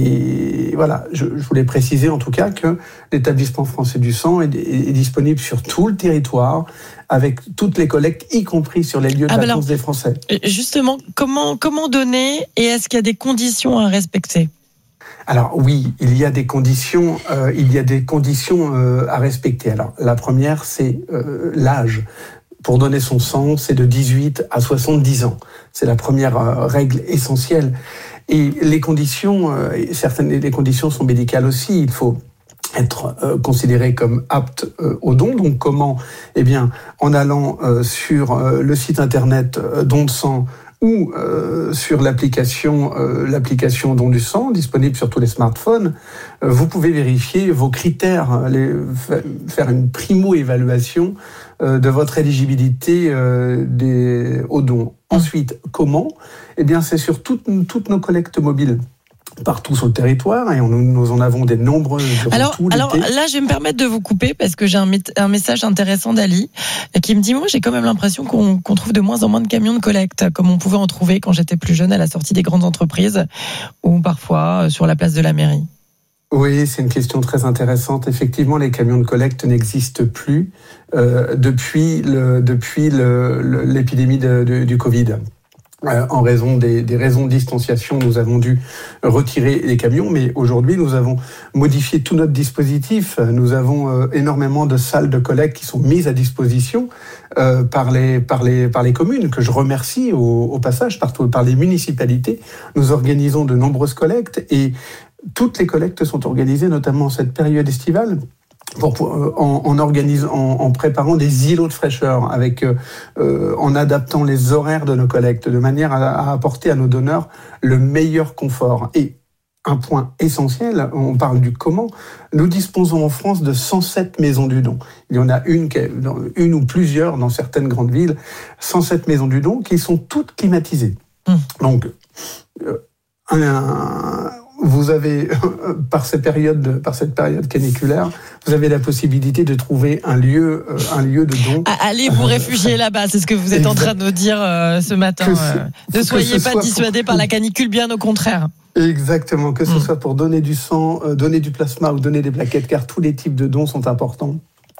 Et voilà, je, je voulais préciser en tout cas que l'établissement français du sang est, est, est disponible sur tout le territoire, avec toutes les collectes, y compris sur les lieux de ah vacances alors, des Français. Justement, comment, comment donner, et est-ce qu'il y a des conditions à respecter ? Alors oui, il y a des conditions, euh, il y a des conditions euh, à respecter. Alors la première, c'est euh, l'âge. Pour donner son sang, c'est de dix-huit à soixante-dix ans. C'est la première euh, règle essentielle. Et les conditions, euh, certaines les conditions sont médicales aussi. Il faut être euh, considéré comme apte euh, au don. Donc comment ? Eh bien, en allant euh, sur euh, le site internet euh, Don de sang ou euh, sur l'application euh, l'application Don du sang, disponible sur tous les smartphones, euh, vous pouvez vérifier vos critères, les, faire une primo-évaluation euh, de votre éligibilité euh, des, aux dons. Ensuite, comment ? Eh bien, c'est sur toutes, toutes nos collectes mobiles, partout sur le territoire, et on, nous en avons des nombreuses durant alors, tout l'été. Alors là, je vais me permettre de vous couper parce que j'ai un, un message intéressant d'Ali qui me dit, moi j'ai quand même l'impression qu'on, qu'on trouve de moins en moins de camions de collecte, comme on pouvait en trouver quand j'étais plus jeune à la sortie des grandes entreprises ou parfois sur la place de la mairie. Oui, c'est une question très intéressante. Effectivement, les camions de collecte n'existent plus euh, depuis, le, depuis le, le, l'épidémie de, de, du Covid. Euh, en raison des, des raisons de distanciation, nous avons dû retirer les camions, mais aujourd'hui, nous avons modifié tout notre dispositif. Nous avons euh, énormément de salles de collecte qui sont mises à disposition euh, par, les, par, les, par les communes, que je remercie au, au passage, partout, par les municipalités. Nous organisons de nombreuses collectes et toutes les collectes sont organisées, notamment en cette période estivale, Pour, pour, en, en, organisant, en, en préparant des îlots de fraîcheur, avec, euh, en adaptant les horaires de nos collectes, de manière à, à apporter à nos donneurs le meilleur confort. Et un point essentiel, on parle du comment, nous disposons en France de cent sept maisons du don. Il y en a une, une ou plusieurs dans certaines grandes villes, cent sept maisons du don qui sont toutes climatisées. Mmh. Donc, euh, un... un vous avez, par cette période, par cette période caniculaire, vous avez la possibilité de trouver un lieu, un lieu de don. Allez vous réfugier là-bas, c'est ce que vous êtes en train de nous dire euh, ce matin. Ce, ne soyez pas dissuadés pour... par la canicule, bien au contraire. Exactement, que ce mmh. soit pour donner du sang, euh, donner du plasma ou donner des plaquettes, car tous les types de dons sont importants.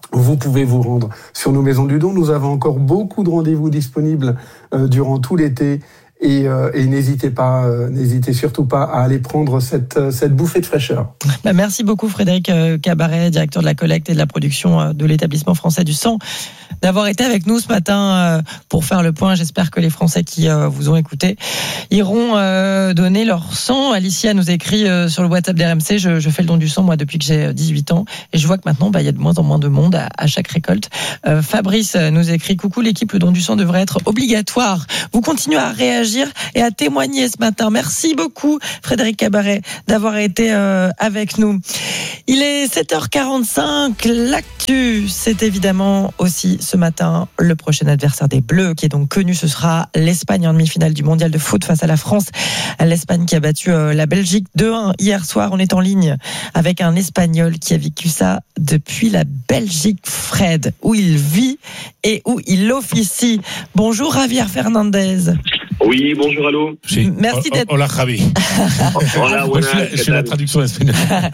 vous pouvez vous rendre sur nos maisons du don. Nous avons encore beaucoup de rendez-vous disponibles euh, durant tout l'été. Et, euh, et n'hésitez pas, euh, n'hésitez surtout pas à aller prendre cette, euh, cette bouffée de fraîcheur. Bah merci beaucoup Frédéric Cabaret, directeur de la collecte et de la production de l'établissement français du sang, d'avoir été avec nous ce matin pour faire le point. J'espère que les Français qui vous ont écouté iront donner leur sang. Alicia nous écrit sur le WhatsApp d'R M C, je, je fais le don du sang moi depuis que j'ai dix-huit ans et je vois que maintenant bah, il y a de moins en moins de monde à, à chaque récolte. Euh, Fabrice nous écrit, coucou l'équipe, le don du sang devrait être obligatoire. Vous continuez à réagir et à témoigner ce matin. Merci beaucoup Frédéric Cabaret d'avoir été euh, avec nous. Il est sept heures quarante-cinq, l'actu, c'est évidemment aussi ce matin le prochain adversaire des Bleus qui est donc connu, ce sera l'Espagne en demi-finale du mondial de foot face à la France. L'Espagne qui a battu euh, la Belgique deux un hier soir. On est en ligne avec un Espagnol qui a vécu ça depuis la Belgique, Fred, où il vit et où il officie. Bonjour Javier Fernandez. Oui, bonjour, allô. Sí. Merci d'être. Hola, Javi. Hola, buenas. Je fais, je fais la traduction espagnole.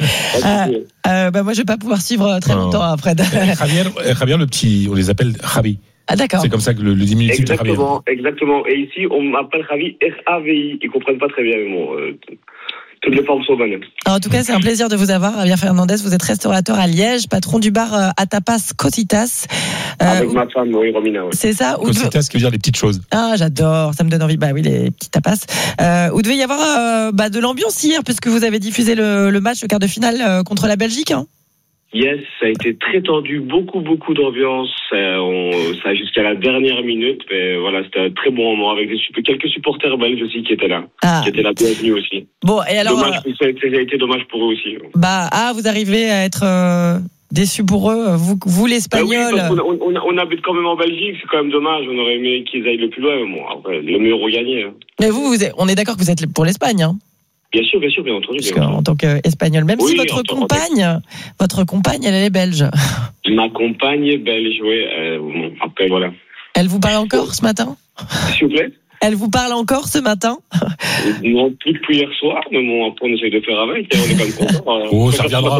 euh, euh, bah moi, je vais pas pouvoir suivre très longtemps après. Javier, Javier, le petit, on les appelle Javi. Ah d'accord. C'est comme ça que le, le diminutif de Javier. Exactement, exactement. Et ici, on m'appelle Javi, R A V I. Ils comprennent pas très bien, mais bon, euh, toutes les formes sont bonnes. En tout cas, c'est un plaisir de vous avoir, Javier Fernandez. Vous êtes restaurateur à Liège, patron du bar euh, à tapas Cositas. Euh, Avec ma femme, oui, Romina. Oui. C'est ça. Cositas, ce qui veut dire les petites choses. Ah, j'adore. Ça me donne envie. Bah oui, les petits tapas. Euh, où devait y avoir euh, bah, de l'ambiance hier, puisque vous avez diffusé le, le match, le quart de finale euh, contre la Belgique. Hein. Yes, ça a été très tendu, beaucoup, beaucoup d'ambiance. Euh, on, ça a jusqu'à la dernière minute, mais voilà, c'était un très bon moment avec des, quelques supporters belges aussi qui étaient là, ah. qui étaient là bienvenus aussi. Bon, et alors. Dommage, euh... ça a été dommage pour eux aussi. Bah, ah, vous arrivez à être euh, déçus pour eux, vous, vous l'Espagnol. Bah oui, parce qu'on, on, on habite quand même en Belgique, c'est quand même dommage. On aurait aimé qu'ils aillent le plus loin, mais bon, après, le mieux regagné. Hein. Mais vous, vous êtes, on est d'accord que vous êtes pour l'Espagne, hein? Bien sûr, bien sûr, bien entendu. Bien en tant qu'Espagnol, même oui, si votre compagne, votre compagne, elle, elle est belge. Ma compagne est belge, oui. Euh, après, voilà. Elle vous parle encore ce matin ? S'il vous plaît ? Elle vous parle encore ce matin ? Non, plus depuis hier soir, mais bon, après on essaye de faire avec, on est quand même content. Oh, ça reviendra.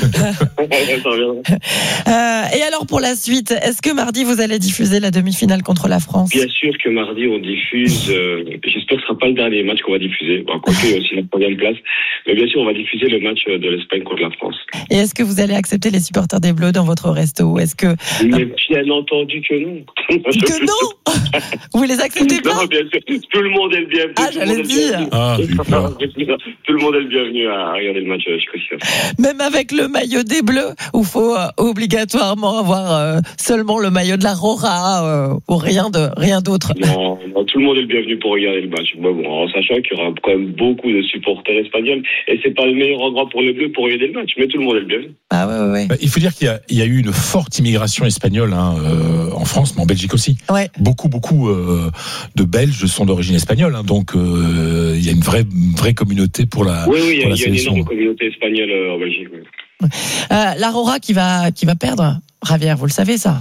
ça reviendra. Euh, et alors pour la suite, est-ce que mardi vous allez diffuser la demi-finale contre la France ? Bien sûr que mardi on diffuse, euh, j'espère que ce sera pas le dernier match qu'on va diffuser, bon, quoique il y a aussi la troisième place, mais bien sûr on va diffuser le match de l'Espagne contre la France. Et est-ce que vous allez accepter les supporters des Bleus dans votre resto ? Est-ce que... Mais bien entendu que non. Que non ? Vous les acceptez pas ? Non, bien sûr. Tout le monde est le bienvenu. Ah, j'allais dire. Ah, tout le monde est le bienvenu à regarder le match chez Cositas. Même avec le maillot des Bleus, où il faut euh, obligatoirement avoir euh, seulement le maillot de la Rora euh, ou rien, de, rien d'autre. Non, non, tout le monde est le bienvenu pour regarder le match. Bon, bon, en sachant qu'il y aura quand même beaucoup de supporters espagnols et c'est pas le meilleur endroit pour les Bleus pour regarder le match, mais tout le monde est le bienvenu. Ah ouais, ouais, ouais. Bah, il faut dire qu'il y a, il y a eu une forte immigration espagnole hein, euh, en France, mais en Belgique aussi. Ouais. Beaucoup, beaucoup euh, de Belges sont d'origine espagnole, hein, donc euh, il y a une vraie, une vraie communauté pour la. Oui, oui, il y, y a une énorme communauté espagnole euh, en Belgique. Oui. Euh, la Rora qui va, qui va perdre, Javier, vous le savez ça?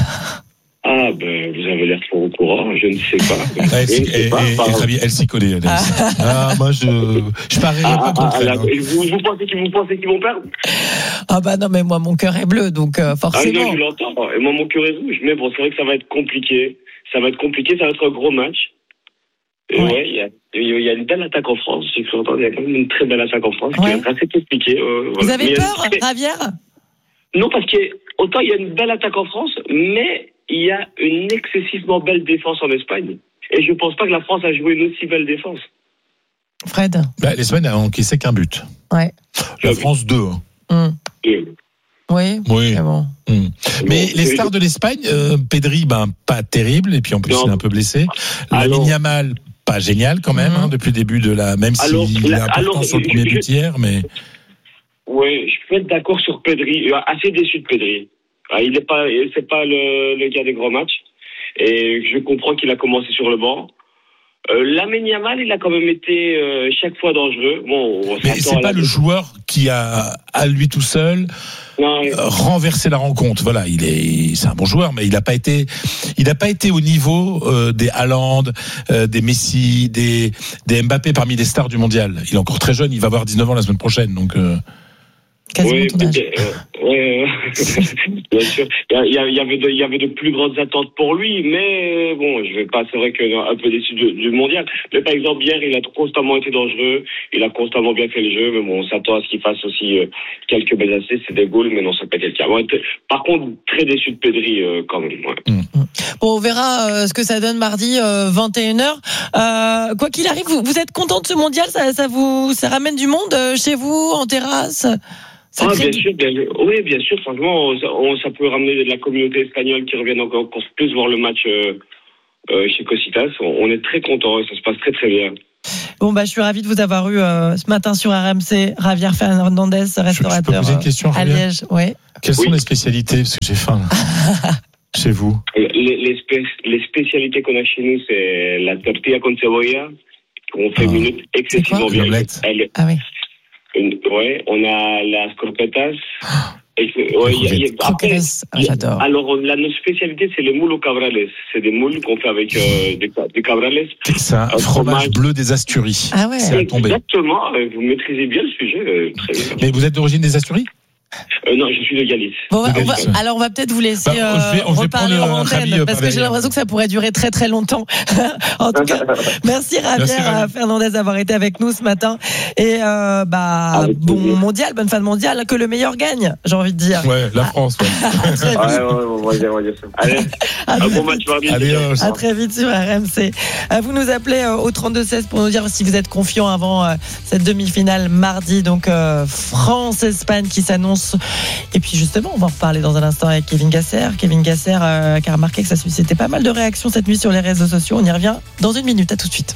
Ah ben vous avez l'air trop au courant, je ne sais pas. Elle, je ne sais et, pas, et, par... et, elle s'y connaît. Elle, ah. ah moi je je parierais ah, pas contre ah, elle. Hein. Vous, vous pensez qu'ils vous pensez qu'ils vont perdre? Ah bah non mais moi mon cœur est bleu donc euh, forcément. Ah non je l'entends. Et moi mon cœur est rouge. Mais bon c'est vrai que ça va être compliqué. Ça va être compliqué. Ça va être un gros match. Et ouais, il ouais, y, a, y a une belle attaque en France. J'ai cru entendre. Il y a quand même une très belle attaque en France ouais. qui est assez compliquée. Euh, vous voilà. avez mais peur, très... Javier? Non parce qu'autant il y a une belle attaque en France, mais il y a une excessivement belle défense en Espagne. Et je ne pense pas que la France a joué une aussi belle défense. Fred bah, l'Espagne a encaissé qu'un but. Ouais. La France, deux. Hein. Mmh. Mmh. Oui. Oui. Bon. Mmh. Mais bon, les stars de l'Espagne, euh, Pedri, ben, pas terrible. Et puis en plus, non. il est un peu blessé. Lamine Yamal, pas génial quand même, mmh. hein, depuis le début de la. Même s'il si est important alors, sur le premier but hier. Mais... Oui, je peux être d'accord sur Pedri. Assez déçu de Pedri. Il n'est pas, c'est pas le, le gars des grands matchs. Et je comprends qu'il a commencé sur le banc. Euh, Lamine Yamal, il a quand même été euh, chaque fois dangereux. Bon, mais c'est pas le joueur qui a, à lui tout seul, non, euh, renversé la rencontre. Voilà, il est, c'est un bon joueur, mais il n'a pas été, il n'a pas été au niveau euh, des Haaland, euh, des Messi, des, des Mbappé parmi les stars du mondial. Il est encore très jeune, il va avoir dix-neuf ans la semaine prochaine, donc. Euh... Oui, euh, Ouais, bien sûr. Il y, a, il y avait de, il y avait de plus grandes attentes pour lui, mais bon, je vais pas. C'est vrai que un peu déçu du, du mondial. Mais par exemple, hier, il a constamment été dangereux. Il a constamment bien fait le jeu, mais bon, on s'attend à ce qu'il fasse aussi euh, quelques belles assists, c'est des goals, mais non, ça peut être le cas. Bon, par contre, très déçu de Pedri euh, quand même. Ouais. Mmh. Bon, on verra euh, ce que ça donne mardi euh, vingt et une heures. Euh, quoi qu'il arrive, vous, vous êtes content de ce mondial? Ça, ça vous, ça ramène du monde euh, chez vous en terrasse? Ah, bien sûr, bien, oui, bien sûr. Franchement, on, on, ça peut ramener de la communauté espagnole qui revienne encore, encore plus voir le match euh, euh, chez Cositas. On, on est très contents et ça se passe très très bien. Bon, bah, je suis ravie de vous avoir eu euh, ce matin sur R M C. Javier Fernandez, restaurateur je, je peux poser une question, à Liège. Ouais. Quelles oui. sont les spécialités? Parce que j'ai faim. Chez vous? Les, les, spé- les spécialités qu'on a chez nous, c'est la tortilla con cebolla, qu'on fait ah. minute excessivement bien. Elle, ah oui. Une, ouais, on a la scorpetas. Et, ouais, y a, y a, après, ah, j'adore. Alors, la, notre spécialité, c'est les moules aux cabrales. C'est des moules qu'on fait avec euh, des, des cabrales. C'est un, un fromage, fromage bleu des Asturies. Ah ouais. C'est exactement. Vous maîtrisez bien le sujet. Euh, très bien. Mais vous êtes d'origine des Asturies? Euh, non, je suis de Galice. Bon, de on va, alors on va peut-être vous laisser bah, on vais, on euh, reparler en antenne parce que j'ai l'impression que ça pourrait durer très très longtemps. En tout cas, merci Javier Fernandez d'avoir été avec nous ce matin et euh, bah bon mondial, bonne fin de mondial, que le meilleur gagne, j'ai envie de dire. Ouais, la France. Ouais. très vite. Ouais, ouais, on va dire, on va dire ça. Allez, à un bon match mardi. Allez, à très vite sur R M C. Vous nous appelez au trente-deux seize pour nous dire si vous êtes confiant avant cette demi-finale mardi, donc euh, France-Espagne qui s'annonce. Et puis justement, on va en reparler dans un instant avec Kevin Gasser. Kevin Gasser euh, qui a remarqué que ça suscitait pas mal de réactions cette nuit sur les réseaux sociaux. On y revient dans une minute. À tout de suite.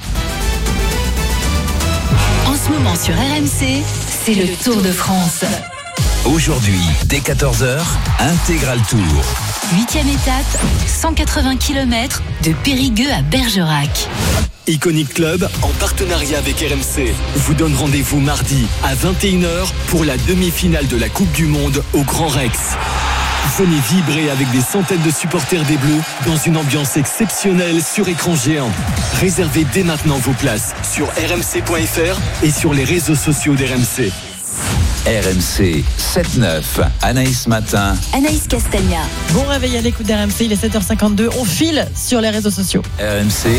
En ce moment sur R M C, c'est le Tour de France. Aujourd'hui, dès quatorze heures, Intégral Tour. Huitième étape, cent quatre-vingts kilomètres de Périgueux à Bergerac. Iconic Club, en partenariat avec R M C, vous donne rendez-vous mardi à vingt et une heures pour la demi-finale de la Coupe du Monde au Grand Rex. Venez vibrer avec des centaines de supporters des Bleus dans une ambiance exceptionnelle sur écran géant. Réservez dès maintenant vos places sur r m c point f r et sur les réseaux sociaux d'R M C. R M C sept neuf, Anaïs Matin. Anaïs Castagna. Bon réveil à l'écoute d'R M C, il est sept heures cinquante-deux. On file sur les réseaux sociaux. R M C,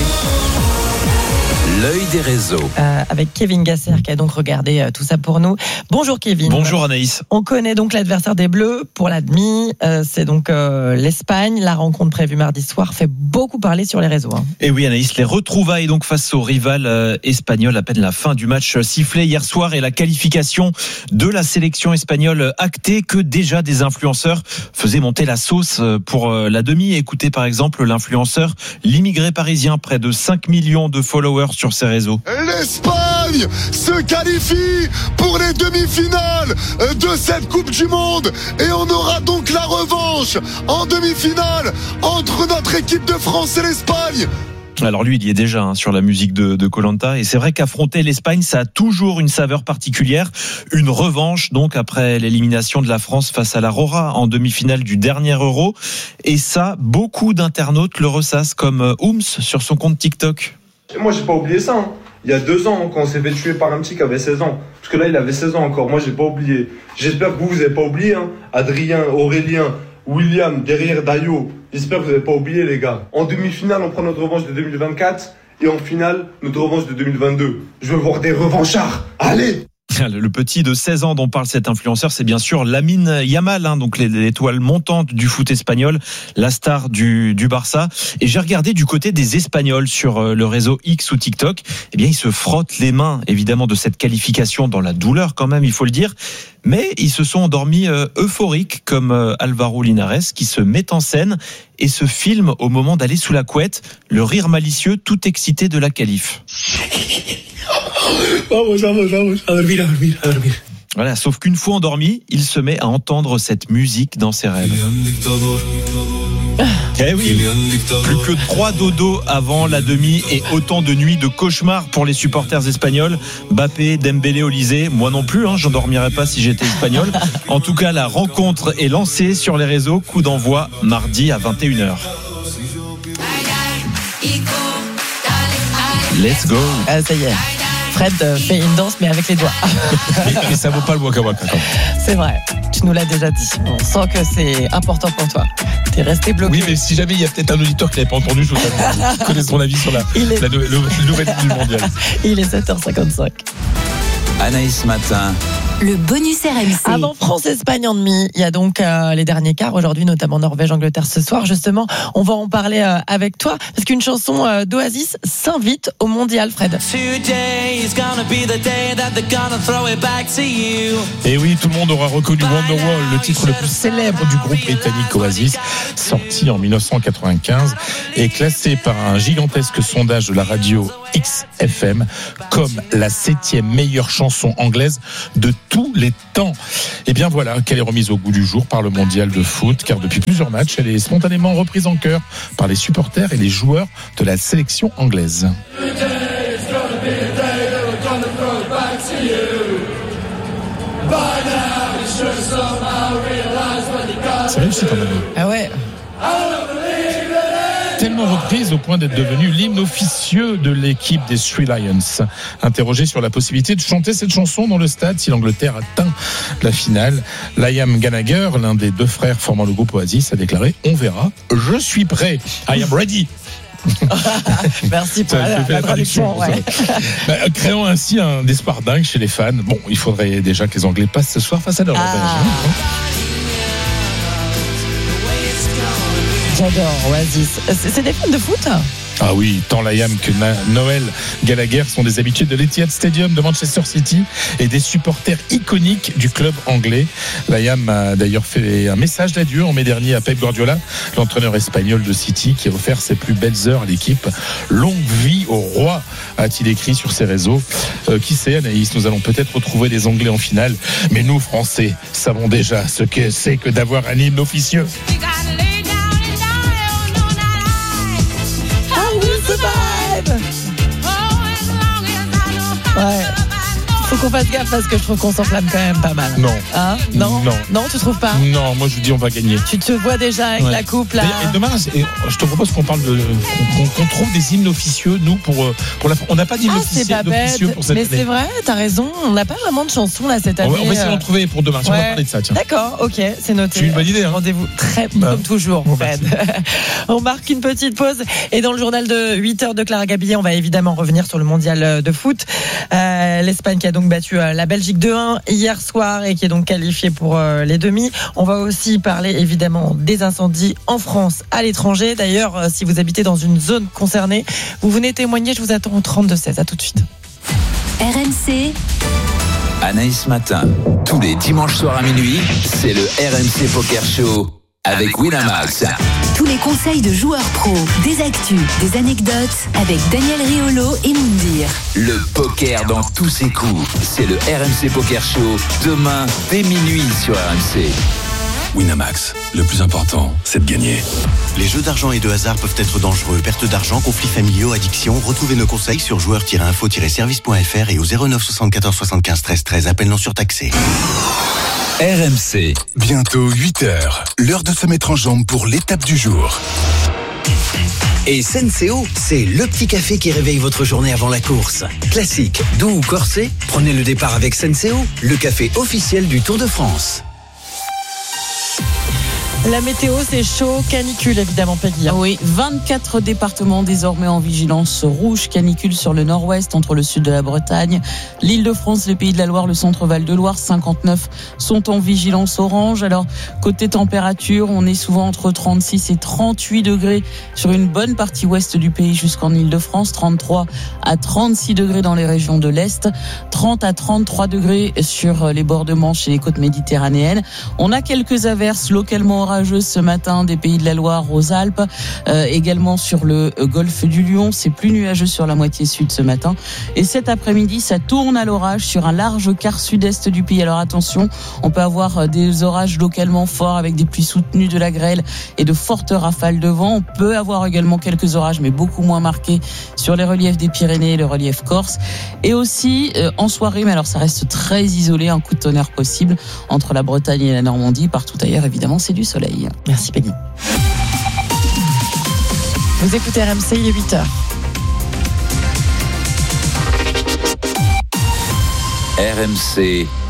l'œil des réseaux. Euh, avec Kevin Gasser qui a donc regardé euh, tout ça pour nous. Bonjour Kevin. Bonjour Anaïs. On connaît donc l'adversaire des Bleus pour la demi. Euh, c'est donc euh, l'Espagne. La rencontre prévue mardi soir fait beaucoup parler sur les réseaux. Hein. Et oui Anaïs, les retrouvailles donc face au rival euh, espagnol. À peine la fin du match sifflé hier soir et la qualification de la sélection espagnole actée, que déjà des influenceurs faisaient monter la sauce pour euh, la demi. Écoutez par exemple l'influenceur, l'immigré parisien, près de cinq millions de followers sur ses réseaux. L'Espagne se qualifie pour les demi-finales de cette Coupe du Monde et on aura donc la revanche en demi-finale entre notre équipe de France et l'Espagne. Alors lui, il y est déjà hein, sur la musique de Koh-Lanta, et c'est vrai qu'affronter l'Espagne, ça a toujours une saveur particulière. Une revanche donc après l'élimination de la France face à la Rora en demi-finale du dernier Euro. Et ça, beaucoup d'internautes le ressassent, comme Ooms sur son compte TikTok. Moi, j'ai pas oublié ça. Hein. Il y a deux ans, quand on s'est fait tuer par un petit qui avait seize ans. Parce que là, il avait seize ans encore. Moi, j'ai pas oublié. J'espère que vous, vous avez pas oublié. Hein. Adrien, Aurélien, William, derrière Dayo. J'espère que vous avez pas oublié, les gars. En demi-finale, on prend notre revanche de deux mille vingt-quatre. Et en finale, notre revanche de deux mille vingt-deux. Je veux voir des revanchards. Allez! Le petit de seize ans dont parle cet influenceur, c'est bien sûr Lamine Yamal, hein, donc l'étoile montante du foot espagnol, la star du, du Barça. Et j'ai regardé du côté des Espagnols sur le réseau X ou TikTok. Eh bien, ils se frottent les mains, évidemment, de cette qualification dans la douleur, quand même, il faut le dire. Mais ils se sont endormis euh, euphoriques, comme euh, Alvaro Linares, qui se met en scène et se filme au moment d'aller sous la couette, le rire malicieux, tout excité de la qualif. Vamos, vamos, vamos, a dormir, a dormir, a dormir. Voilà, sauf qu'une fois endormi, il se met à entendre cette musique dans ses rêves. Eh oui, plus que trois dodos avant la demi et autant de nuits de cauchemar pour les supporters espagnols. Mbappé, Dembélé, Olysée, moi non plus, hein, j'endormirais pas si j'étais espagnol. En tout cas, la rencontre est lancée sur les réseaux. Coup d'envoi mardi à vingt et une heures. Let's go. Ah, ça y est. Fred fait une danse mais avec les doigts. Mais ça vaut pas le waka waka. C'est vrai. Tu nous l'as déjà dit. On sent que c'est important pour toi. T'es resté bloqué. Oui, mais si jamais il y a peut-être un auditeur qui n'avait pas entendu, je voudrais connaître son avis sur la, est... la, la, la nouvelle du mondial. Il est sept heures cinquante-cinq. Anaïs Matin. Le bonus R M C. Avant France-Espagne en demi, il y a donc euh, les derniers quarts aujourd'hui, notamment Norvège-Angleterre ce soir. Justement, on va en parler euh, avec toi parce qu'une chanson euh, d'Oasis s'invite au mondial, Fred. Et oui, tout le monde aura reconnu Wonderwall, le titre le plus célèbre du groupe britannique Oasis, sorti en dix-neuf cent quatre-vingt-quinze et classé par un gigantesque sondage de la radio X F M comme la septième meilleure chanson anglaise de tous les temps. Et bien voilà qu'elle est remise au goût du jour par le mondial de foot, car depuis plusieurs matchs, elle est spontanément reprise en chœur par les supporters et les joueurs de la sélection anglaise. C'est réussi quand même. Ah ouais. Tellement reprise au point d'être devenue l'hymne officieux de l'équipe des Three Lions. Interrogé sur la possibilité de chanter cette chanson dans le stade si l'Angleterre atteint la finale, Liam Gallagher, l'un des deux frères formant le groupe Oasis, a déclaré « On verra, je suis prêt, I am ready ». Merci pour la, la, la traduction. Ouais. Bah, créant ainsi un espoir dingue chez les fans. Bon, il faudrait déjà que les Anglais passent ce soir face à leur ah. J'adore Oasis. C'est des fans de foot ? Ah oui, tant Liam que Noël Gallagher sont des habitués de l'Etihad Stadium de Manchester City et des supporters iconiques du club anglais. Liam a d'ailleurs fait un message d'adieu en mai dernier à Pep Guardiola, l'entraîneur espagnol de City, qui a offert ses plus belles heures à l'équipe. Longue vie au roi, a-t-il écrit sur ses réseaux. Euh, qui sait, Anaïs, nous allons peut-être retrouver les Anglais en finale, mais nous, Français, savons déjà ce que c'est que d'avoir un hymne officieux. Ouais. Faut qu'on fasse gaffe parce que je trouve qu'on s'enflamme quand même pas mal. Non. Hein non. Non. Non, tu trouves pas ? Non, moi je dis on va gagner. Tu te vois déjà avec ouais. la coupe là. Et, et demain, je te propose qu'on parle de, qu'on, qu'on trouve des hymnes officieux nous pour pour la. On n'a pas d'hymne ah, officieux, officieux pour cette mais année. c'est vrai, t'as raison. On n'a pas vraiment de chanson là cette année. On va, on va essayer d'en trouver pour demain. Ouais. On va parler de ça. Tiens. D'accord, ok, c'est noté. C'est une bonne idée. Hein. Rendez-vous très bah, comme toujours, bon, Fred. On marque une petite pause et dans le journal de huit heures de Clara Gabillet, on va évidemment revenir sur le mondial de foot. Euh, L'Espagne qui a donc battu la Belgique deux un hier soir et qui est donc qualifiée pour euh, les demi. On va aussi parler évidemment des incendies en France, à l'étranger. D'ailleurs, euh, si vous habitez dans une zone concernée, vous venez témoigner. Je vous attends au trente-deux seize. À tout de suite. R M C. Anaïs Matin. Tous les dimanches soirs à minuit, c'est le R M C Poker Show avec Winamax. Tous les conseils de joueurs pros, des actus, des anecdotes avec Daniel Riolo et Moundir. Le poker dans tous ses coups. C'est le R M C Poker Show demain dès minuit sur R M C. Winamax, le plus important, c'est de gagner. Les jeux d'argent et de hasard peuvent être dangereux. Perte d'argent, conflits familiaux, addiction. Retrouvez nos conseils sur joueurs tiret info tiret service point f r et au zéro neuf soixante-quatorze soixante-quinze treize treize. Appel non surtaxé. R M C. Bientôt huit heures. L'heure de se mettre en jambe pour l'étape du jour. Et Senseo, c'est le petit café qui réveille votre journée avant la course. Classique, doux ou corsé, prenez le départ avec Senseo, le café officiel du Tour de France. La météo, c'est chaud, canicule évidemment, Peggy. Oui, vingt-quatre départements désormais en vigilance rouge, canicule sur le nord-ouest, entre le sud de la Bretagne, l'Île-de-France, le Pays de la Loire, le centre-Val de Loire. cinquante-neuf sont en vigilance orange. Alors, côté température, on est souvent entre trente-six et trente-huit degrés sur une bonne partie ouest du pays jusqu'en Île-de-France, trente-trois à trente-six degrés dans les régions de l'Est, trente à trente-trois degrés sur les bords de Manche et les côtes méditerranéennes. On a quelques averses localement orageuses ce matin des Pays de la Loire aux Alpes, euh, également sur le golfe du Lion. C'est plus nuageux sur la moitié sud ce matin. Et cet après-midi, ça tourne à l'orage sur un large quart sud-est du pays. Alors attention, on peut avoir des orages localement forts avec des pluies soutenues, de la grêle et de fortes rafales de vent. On peut avoir également quelques orages, mais beaucoup moins marqués sur les reliefs des Pyrénées et le relief corse. Et aussi euh, en soirée, mais alors ça reste très isolé, un coup de tonnerre possible entre la Bretagne et la Normandie. Partout ailleurs, évidemment, c'est du soleil. Merci Peggy. Vous écoutez R M C, il est huit heures. R M C,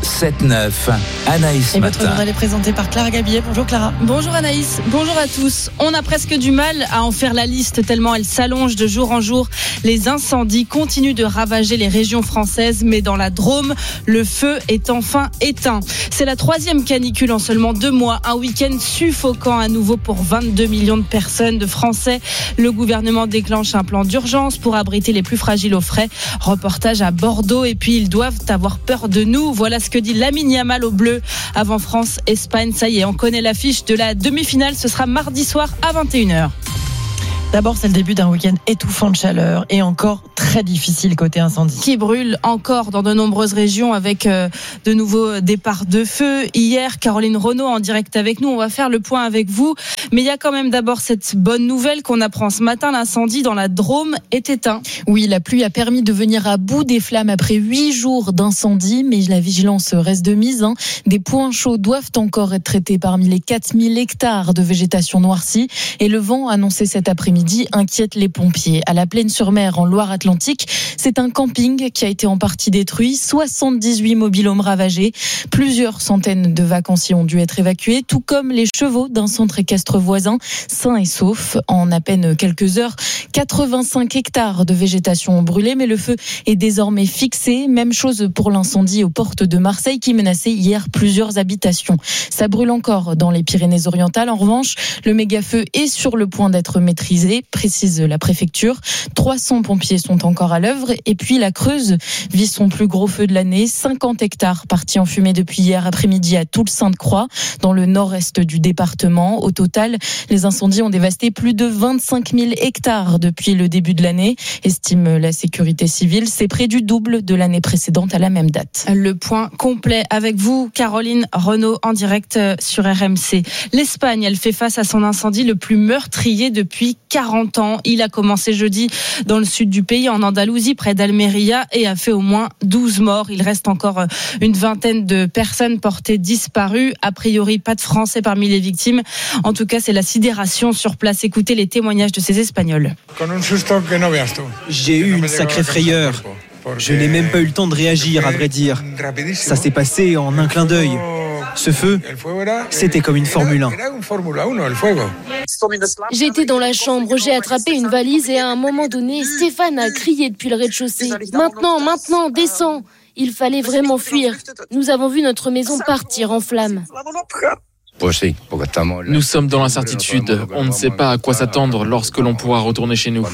sept neuf. Anaïs Et Matin. votre journal est présenté par Clara Gabillet. Bonjour Clara. Bonjour Anaïs, bonjour à tous. On a presque du mal à en faire la liste tellement elle s'allonge de jour en jour. Les incendies continuent de ravager les régions françaises, mais dans la Drôme, le feu est enfin éteint. C'est la troisième canicule en seulement deux mois, un week-end suffocant à nouveau pour vingt-deux millions de personnes, de Français. Le gouvernement déclenche un plan d'urgence pour abriter les plus fragiles au frais. Reportage à Bordeaux, et puis ils doivent avoir peur de nous. Voilà ce que dit Lamine Yamal au bleu avant France-Espagne. Ça y est, on connaît l'affiche de la demi-finale. Ce sera mardi soir à vingt et une heures. D'abord, c'est le début d'un week-end étouffant de chaleur et encore très difficile côté incendie. Qui brûle encore dans de nombreuses régions avec euh, de nouveaux départs de feu. Hier, Caroline Renaud en direct avec nous. On va faire le point avec vous. Mais il y a quand même d'abord cette bonne nouvelle qu'on apprend ce matin. L'incendie dans la Drôme est éteint. Oui, la pluie a permis de venir à bout des flammes après huit jours d'incendie. Mais la vigilance reste de mise. Hein. Des points chauds doivent encore être traités parmi les quatre mille hectares de végétation noircie. Et le vent annoncé cet après-midi inquiète les pompiers. À la Plaine-sur-Mer, en Loire-Atlantique, c'est un camping qui a été en partie détruit, soixante-dix-huit mobil-homes ravagés. Plusieurs centaines de vacanciers ont dû être évacués, tout comme les chevaux d'un centre équestre voisin, sains et saufs. En à peine quelques heures, quatre-vingt-cinq hectares de végétation ont brûlé, mais le feu est désormais fixé. Même chose pour l'incendie aux portes de Marseille qui menaçait hier plusieurs habitations. Ça brûle encore dans les Pyrénées-Orientales. En revanche, le méga-feu est sur le point d'être maîtrisé, précise la préfecture. trois cents pompiers sont encore à l'œuvre. Et puis la Creuse vit son plus gros feu de l'année. cinquante hectares partis en fumée depuis hier après-midi à Toul-Sainte-Croix, dans le nord-est du département. Au total, les incendies ont dévasté plus de vingt-cinq mille hectares depuis le début de l'année, estime la sécurité civile. C'est près du double de l'année précédente à la même date. Le point complet avec vous, Caroline Renaud, en direct sur R M C. L'Espagne, elle fait face à son incendie le plus meurtrier depuis quarante ans. Il a commencé jeudi dans le sud du pays, en Andalousie, près d'Almeria, et a fait au moins douze morts. Il reste encore une vingtaine de personnes portées disparues. A priori, pas de Français parmi les victimes. En tout cas, c'est la sidération sur place. Écoutez les témoignages de ces Espagnols. J'ai eu une sacrée frayeur. Je n'ai même pas eu le temps de réagir, à vrai dire. Ça s'est passé en un clin d'œil. Ce feu, c'était comme une Formule un. J'étais dans la chambre, j'ai attrapé une valise et à un moment donné, Stéphane a crié depuis le rez-de-chaussée. Maintenant, maintenant, descends. Il fallait vraiment fuir. Nous avons vu notre maison partir en flammes. Nous sommes dans l'incertitude. On ne sait pas à quoi s'attendre lorsque l'on pourra retourner chez nous.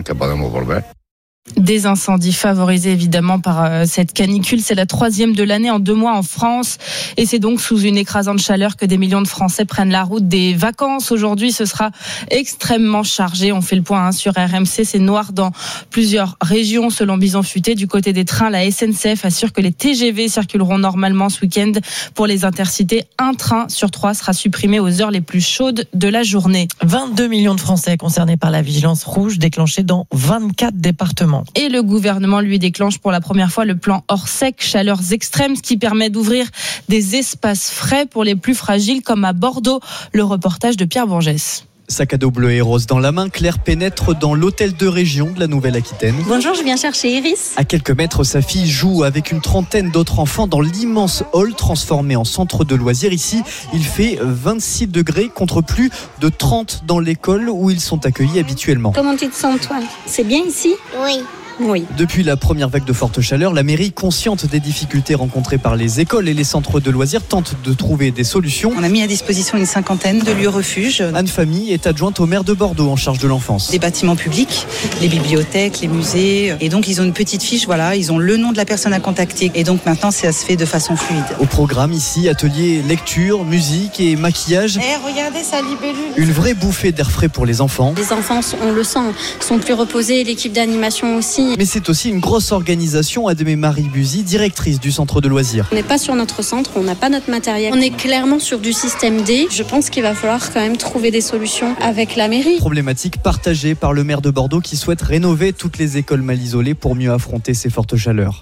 Des incendies favorisés évidemment par cette canicule. C'est la troisième de l'année en deux mois en France. Et c'est donc sous une écrasante chaleur que des millions de Français prennent la route des vacances. Aujourd'hui, ce sera extrêmement chargé. On fait le point hein, sur R M C. C'est noir dans plusieurs régions. Selon Bison Futé, du côté des trains, la S N C F assure que les T G V circuleront normalement ce week-end. Pour les intercités, un train sur trois sera supprimé aux heures les plus chaudes de la journée. vingt-deux millions de Français concernés par la vigilance rouge déclenchée dans vingt-quatre départements. Et le gouvernement lui déclenche pour la première fois le plan hors sec, chaleurs extrêmes, ce qui permet d'ouvrir des espaces frais pour les plus fragiles, comme à Bordeaux. Le reportage de Pierre Bourgès. Sac à dos bleu et rose dans la main, Claire pénètre dans l'hôtel de région de la Nouvelle-Aquitaine. Bonjour, je viens chercher Iris. À quelques mètres, sa fille joue avec une trentaine d'autres enfants dans l'immense hall transformé en centre de loisirs. Ici, il fait vingt-six degrés contre plus de trente dans l'école où ils sont accueillis habituellement. Comment tu te sens, toi ? C'est bien ici ? Oui. Oui. Depuis la première vague de forte chaleur, la mairie, consciente des difficultés rencontrées par les écoles et les centres de loisirs, tente de trouver des solutions. On a mis à disposition une cinquantaine de lieux refuges. Anne Famille est adjointe au maire de Bordeaux en charge de l'enfance. Des bâtiments publics, les bibliothèques, les musées. Et donc ils ont une petite fiche, voilà, ils ont le nom de la personne à contacter. Et donc maintenant ça se fait de façon fluide. Au programme ici, ateliers lecture, musique et maquillage. Eh, regardez sa libellule. Une vraie bouffée d'air frais pour les enfants. Les enfants, on le sent, sont plus reposés, l'équipe d'animation aussi. Mais c'est aussi une grosse organisation, admet Marie Buzy, directrice du centre de loisirs. On n'est pas sur notre centre, on n'a pas notre matériel. On est clairement sur du système D. Je pense qu'il va falloir quand même trouver des solutions avec la mairie. Problématique partagée par le maire de Bordeaux qui souhaite rénover toutes les écoles mal isolées pour mieux affronter ces fortes chaleurs.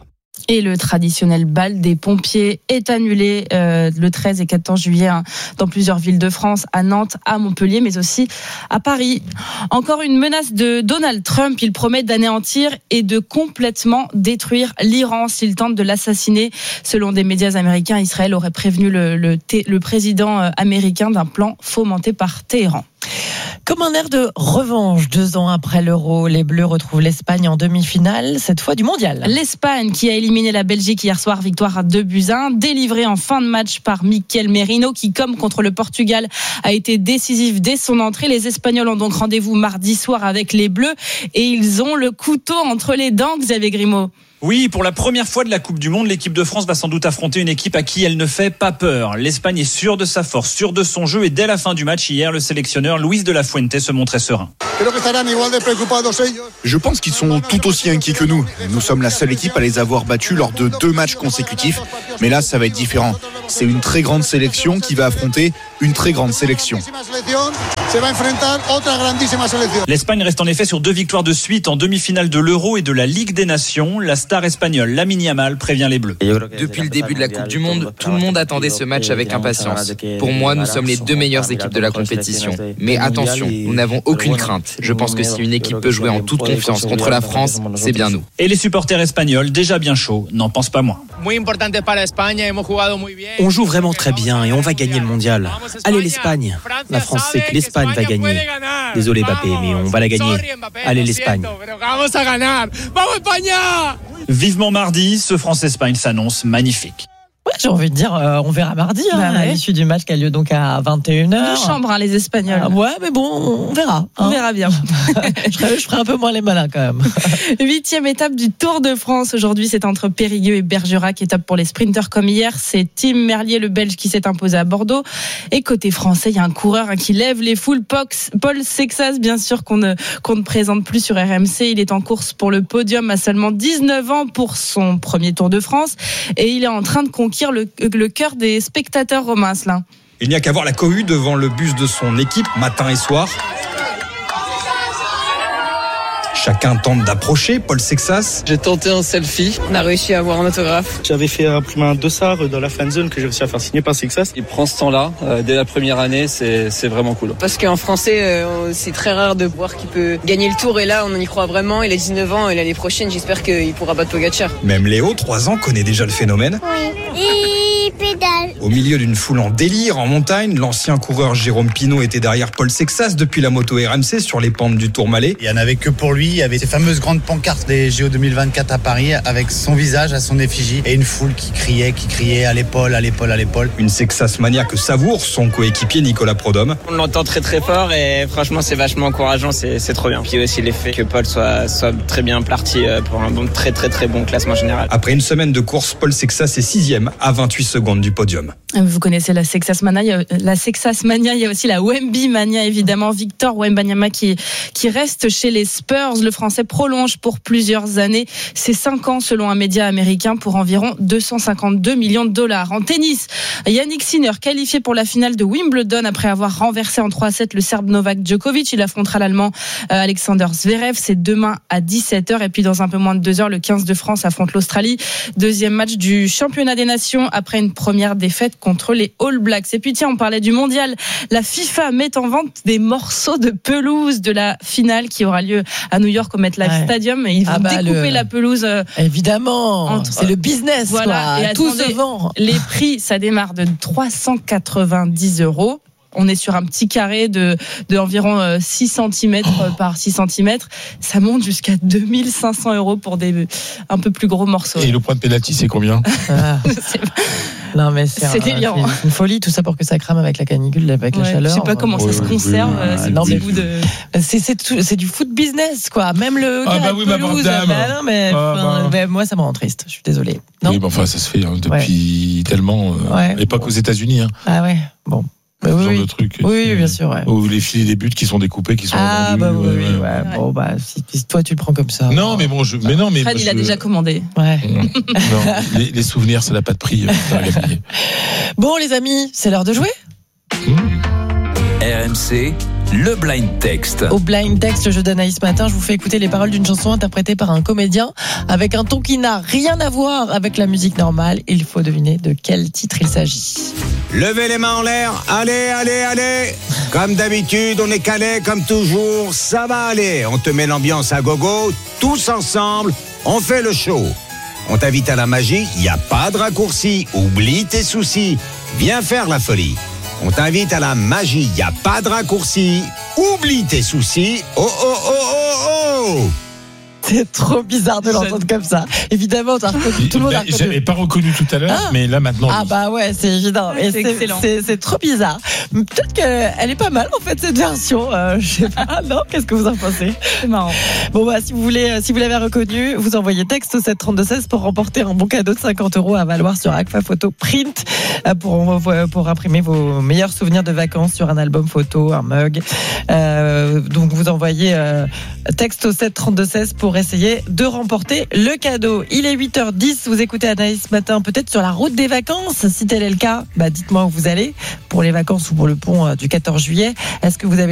Et le traditionnel bal des pompiers est annulé euh, le treize et quatorze juillet hein, dans plusieurs villes de France, à Nantes, à Montpellier, mais aussi à Paris. Encore une menace de Donald Trump. Il promet d'anéantir et de complètement détruire l'Iran s'il tente de l'assassiner. Selon des médias américains, Israël aurait prévenu le, le, le président américain d'un plan fomenté par Téhéran. Comme un air de revanche, deux ans après l'Euro, les Bleus retrouvent l'Espagne en demi-finale, cette fois du Mondial. L'Espagne qui a éliminé la Belgique hier soir, victoire à deux buts à un, délivrée en fin de match par Mikel Merino, qui, comme contre le Portugal, a été décisif dès son entrée. Les Espagnols ont donc rendez-vous mardi soir avec les Bleus et ils ont le couteau entre les dents, Xavier Grimaud. Oui, pour la première fois de la Coupe du Monde, l'équipe de France va sans doute affronter une équipe à qui elle ne fait pas peur. L'Espagne est sûre de sa force, sûre de son jeu et dès la fin du match hier, le sélectionneur Luis de la Fuente se montrait serein. Je pense qu'ils sont tout aussi inquiets que nous. Nous sommes la seule équipe à les avoir battus lors de deux matchs consécutifs. Mais là, ça va être différent. C'est une très grande sélection qui va affronter une très grande sélection. L'Espagne reste en effet sur deux victoires de suite en demi-finale de l'Euro et de la Ligue des Nations. La star espagnole Lamine Yamal prévient les Bleus. Depuis le début de la Coupe du Monde, tout le monde attendait ce match avec impatience. Pour moi, nous sommes les deux meilleures équipes de la compétition. Mais attention, nous n'avons aucune crainte. Je pense que si une équipe peut jouer en toute confiance contre la France, c'est bien nous. Et les supporters espagnols, déjà bien chauds, n'en pensent pas moins. On joue vraiment très bien et on va gagner le mondial. Allez l'Espagne. La France sait que l'Espagne va gagner. Désolé Mbappé, mais on va la gagner. Allez l'Espagne. Vivement mardi, ce France-Espagne s'annonce magnifique. Ouais, j'ai envie de dire, euh, on verra mardi hein, bah ouais. à l'issue du match qui a lieu donc à vingt et une heures. Deux chambres, hein, les Espagnols. Ah, ouais, mais bon, on verra. Hein. On verra bien. je, ferai, je ferai un peu moins les malins quand même. Huitième étape du Tour de France. Aujourd'hui, c'est entre Périgueux et Bergerac. Étape pour les sprinters comme hier. C'est Tim Merlier, le Belge, qui s'est imposé à Bordeaux. Et côté français, il y a un coureur hein, qui lève les foules. Paul Sexas, bien sûr, qu'on ne, qu'on ne présente plus sur R M C. Il est en course pour le podium à seulement dix-neuf ans pour son premier Tour de France. Et il est en train de conquérir Le, le cœur des spectateurs romains, là. Il n'y a qu'à voir la cohue devant le bus de son équipe, matin et soir. Chacun tente d'approcher Paul Sexas. J'ai tenté un selfie, on a réussi à avoir un autographe. J'avais fait imprimer un dossard dans la fan zone que j'ai réussi à faire signer par Sexas. Il prend ce temps-là, euh, dès la première année, c'est, c'est vraiment cool. Parce qu'en français, euh, c'est très rare de voir qu'il peut gagner le Tour et là, on en y croit vraiment. Il a dix-neuf ans et l'année prochaine, j'espère qu'il pourra battre Pogacar. Même Léo, trois ans, connaît déjà le phénomène. Oui, il pédale. Au milieu d'une foule en délire, en montagne, l'ancien coureur Jérôme Pinault était derrière Paul Sexas depuis la moto R M C sur les pentes du Tourmalet. Il n'y en avait que pour lui, il y avait ces fameuses grandes pancarte des J O deux mille vingt-quatre à Paris avec son visage à son effigie et une foule qui criait, qui criait à l'épaule, à l'épaule, à l'épaule. Une Sexas mania que savoure son coéquipier Nicolas Prodhomme. On l'entend très très fort et franchement c'est vachement encourageant, c'est, c'est trop bien. Puis aussi l'effet que Paul soit, soit très bien parti pour un bon, très très très bon classement général. Après une semaine de course, Paul Sexas est sixième à vingt-huit secondes du podium. Vous connaissez la Sexas Mania, la Sexas Mania, il y a aussi la Wemby Mania évidemment. Victor Wembanyama qui, qui reste chez les Spurs. Le Français prolonge pour plusieurs années. C'est cinq ans selon un média américain pour environ deux cent cinquante-deux millions de dollars. En tennis, Yannick Sinner qualifié pour la finale de Wimbledon après avoir renversé en trois sept le Serbe Novak Djokovic. Il affrontera l'Allemand Alexander Zverev. C'est demain à dix-sept heures. Et puis dans un peu moins de deux heures, le quinze de France affronte l'Australie. Deuxième match du championnat des nations après une première défaite contre les All Blacks. Et puis tiens, on parlait du mondial. La FIFA met en vente des morceaux de pelouse de la finale qui aura lieu à New York au MetLife ouais. Stadium. Et ils vont ah bah découper le... la pelouse. Évidemment, entre... c'est le business. Voilà. Quoi. Et tout attendez, se vend. Les prix, ça démarre de trois cent quatre-vingt-dix euros. On est sur un petit carré de, de environ six centimètres oh. par six centimètres. Ça monte jusqu'à deux mille cinq cents euros pour des un peu plus gros morceaux. Et le point de pénalty, c'est combien? ah. Non mais c'est, c'est un, délirant. C'est une folie tout ça pour que ça crame avec la canicule, avec ouais, la chaleur. Je sais pas comment ça oui, se conserve. Oui, oui. C'est, non, mais de... c'est, c'est, tout, c'est du foot business quoi. Même le ah bah oui, pelouse, bah, bah non mais, ah bah. bah, moi ça me rend triste. Je suis désolée. Non oui, bah, enfin ça se fait hein, depuis ouais. tellement. Euh, ouais. Et pas qu'aux États-Unis. Hein. Ah ouais. Bon. Ce oui, genre oui. de truc. Oui, bien sûr. Ouais. Ou les filets des buts qui sont découpés, qui sont ah, vendus. Bah oui, euh, oui, ouais. Ouais. Bon, bah, si, si toi tu le prends comme ça. Non, ouais. mais bon, je, mais non, mais. Fred, il a je... déjà commandé. Ouais. non, les, les souvenirs, ça n'a pas de prix. Bon, les amis, c'est l'heure de jouer. Mmh. R M C, le blind text. Au blind text, le jeu d'Anaïs ce matin, je vous fais écouter les paroles d'une chanson interprétée par un comédien avec un ton qui n'a rien à voir avec la musique normale. Il faut deviner de quel titre il s'agit. Levez les mains en l'air, allez, allez, allez. Comme d'habitude, on est calé comme toujours, ça va aller. On te met l'ambiance à gogo, tous ensemble, on fait le show. On t'invite à la magie, y a pas de raccourci, oublie tes soucis, viens faire la folie. On t'invite à la magie, y a pas de raccourci, oublie tes soucis, oh oh oh oh oh. C'est trop bizarre de l'entendre comme ça. Évidemment, t'as reconnu, tout le monde a reconnu. J'avais pas reconnu tout à l'heure, ah. mais là maintenant. Ah bah ouais, c'est évident. Ouais, c'est, c'est excellent. C'est, c'est trop bizarre. Peut-être qu'elle est pas mal en fait cette version. Euh, je sais pas. Non, qu'est-ce que vous en pensez ? C'est marrant. Bon bah si vous voulez, si vous l'avez reconnu, vous envoyez texte au sept trente-deux seize pour remporter un bon cadeau de cinquante euros à valoir sur Agfa Photo Print pour pour imprimer vos meilleurs souvenirs de vacances sur un album photo, un mug. Euh, donc vous envoyez euh, texte au sept trente-deux seize pour essayer de remporter le cadeau. Il est huit heures dix, vous écoutez Anaïs ce matin, peut-être sur la route des vacances. Si tel est le cas, bah dites-moi où vous allez pour les vacances ou pour le pont du quatorze juillet. Est-ce que vous avez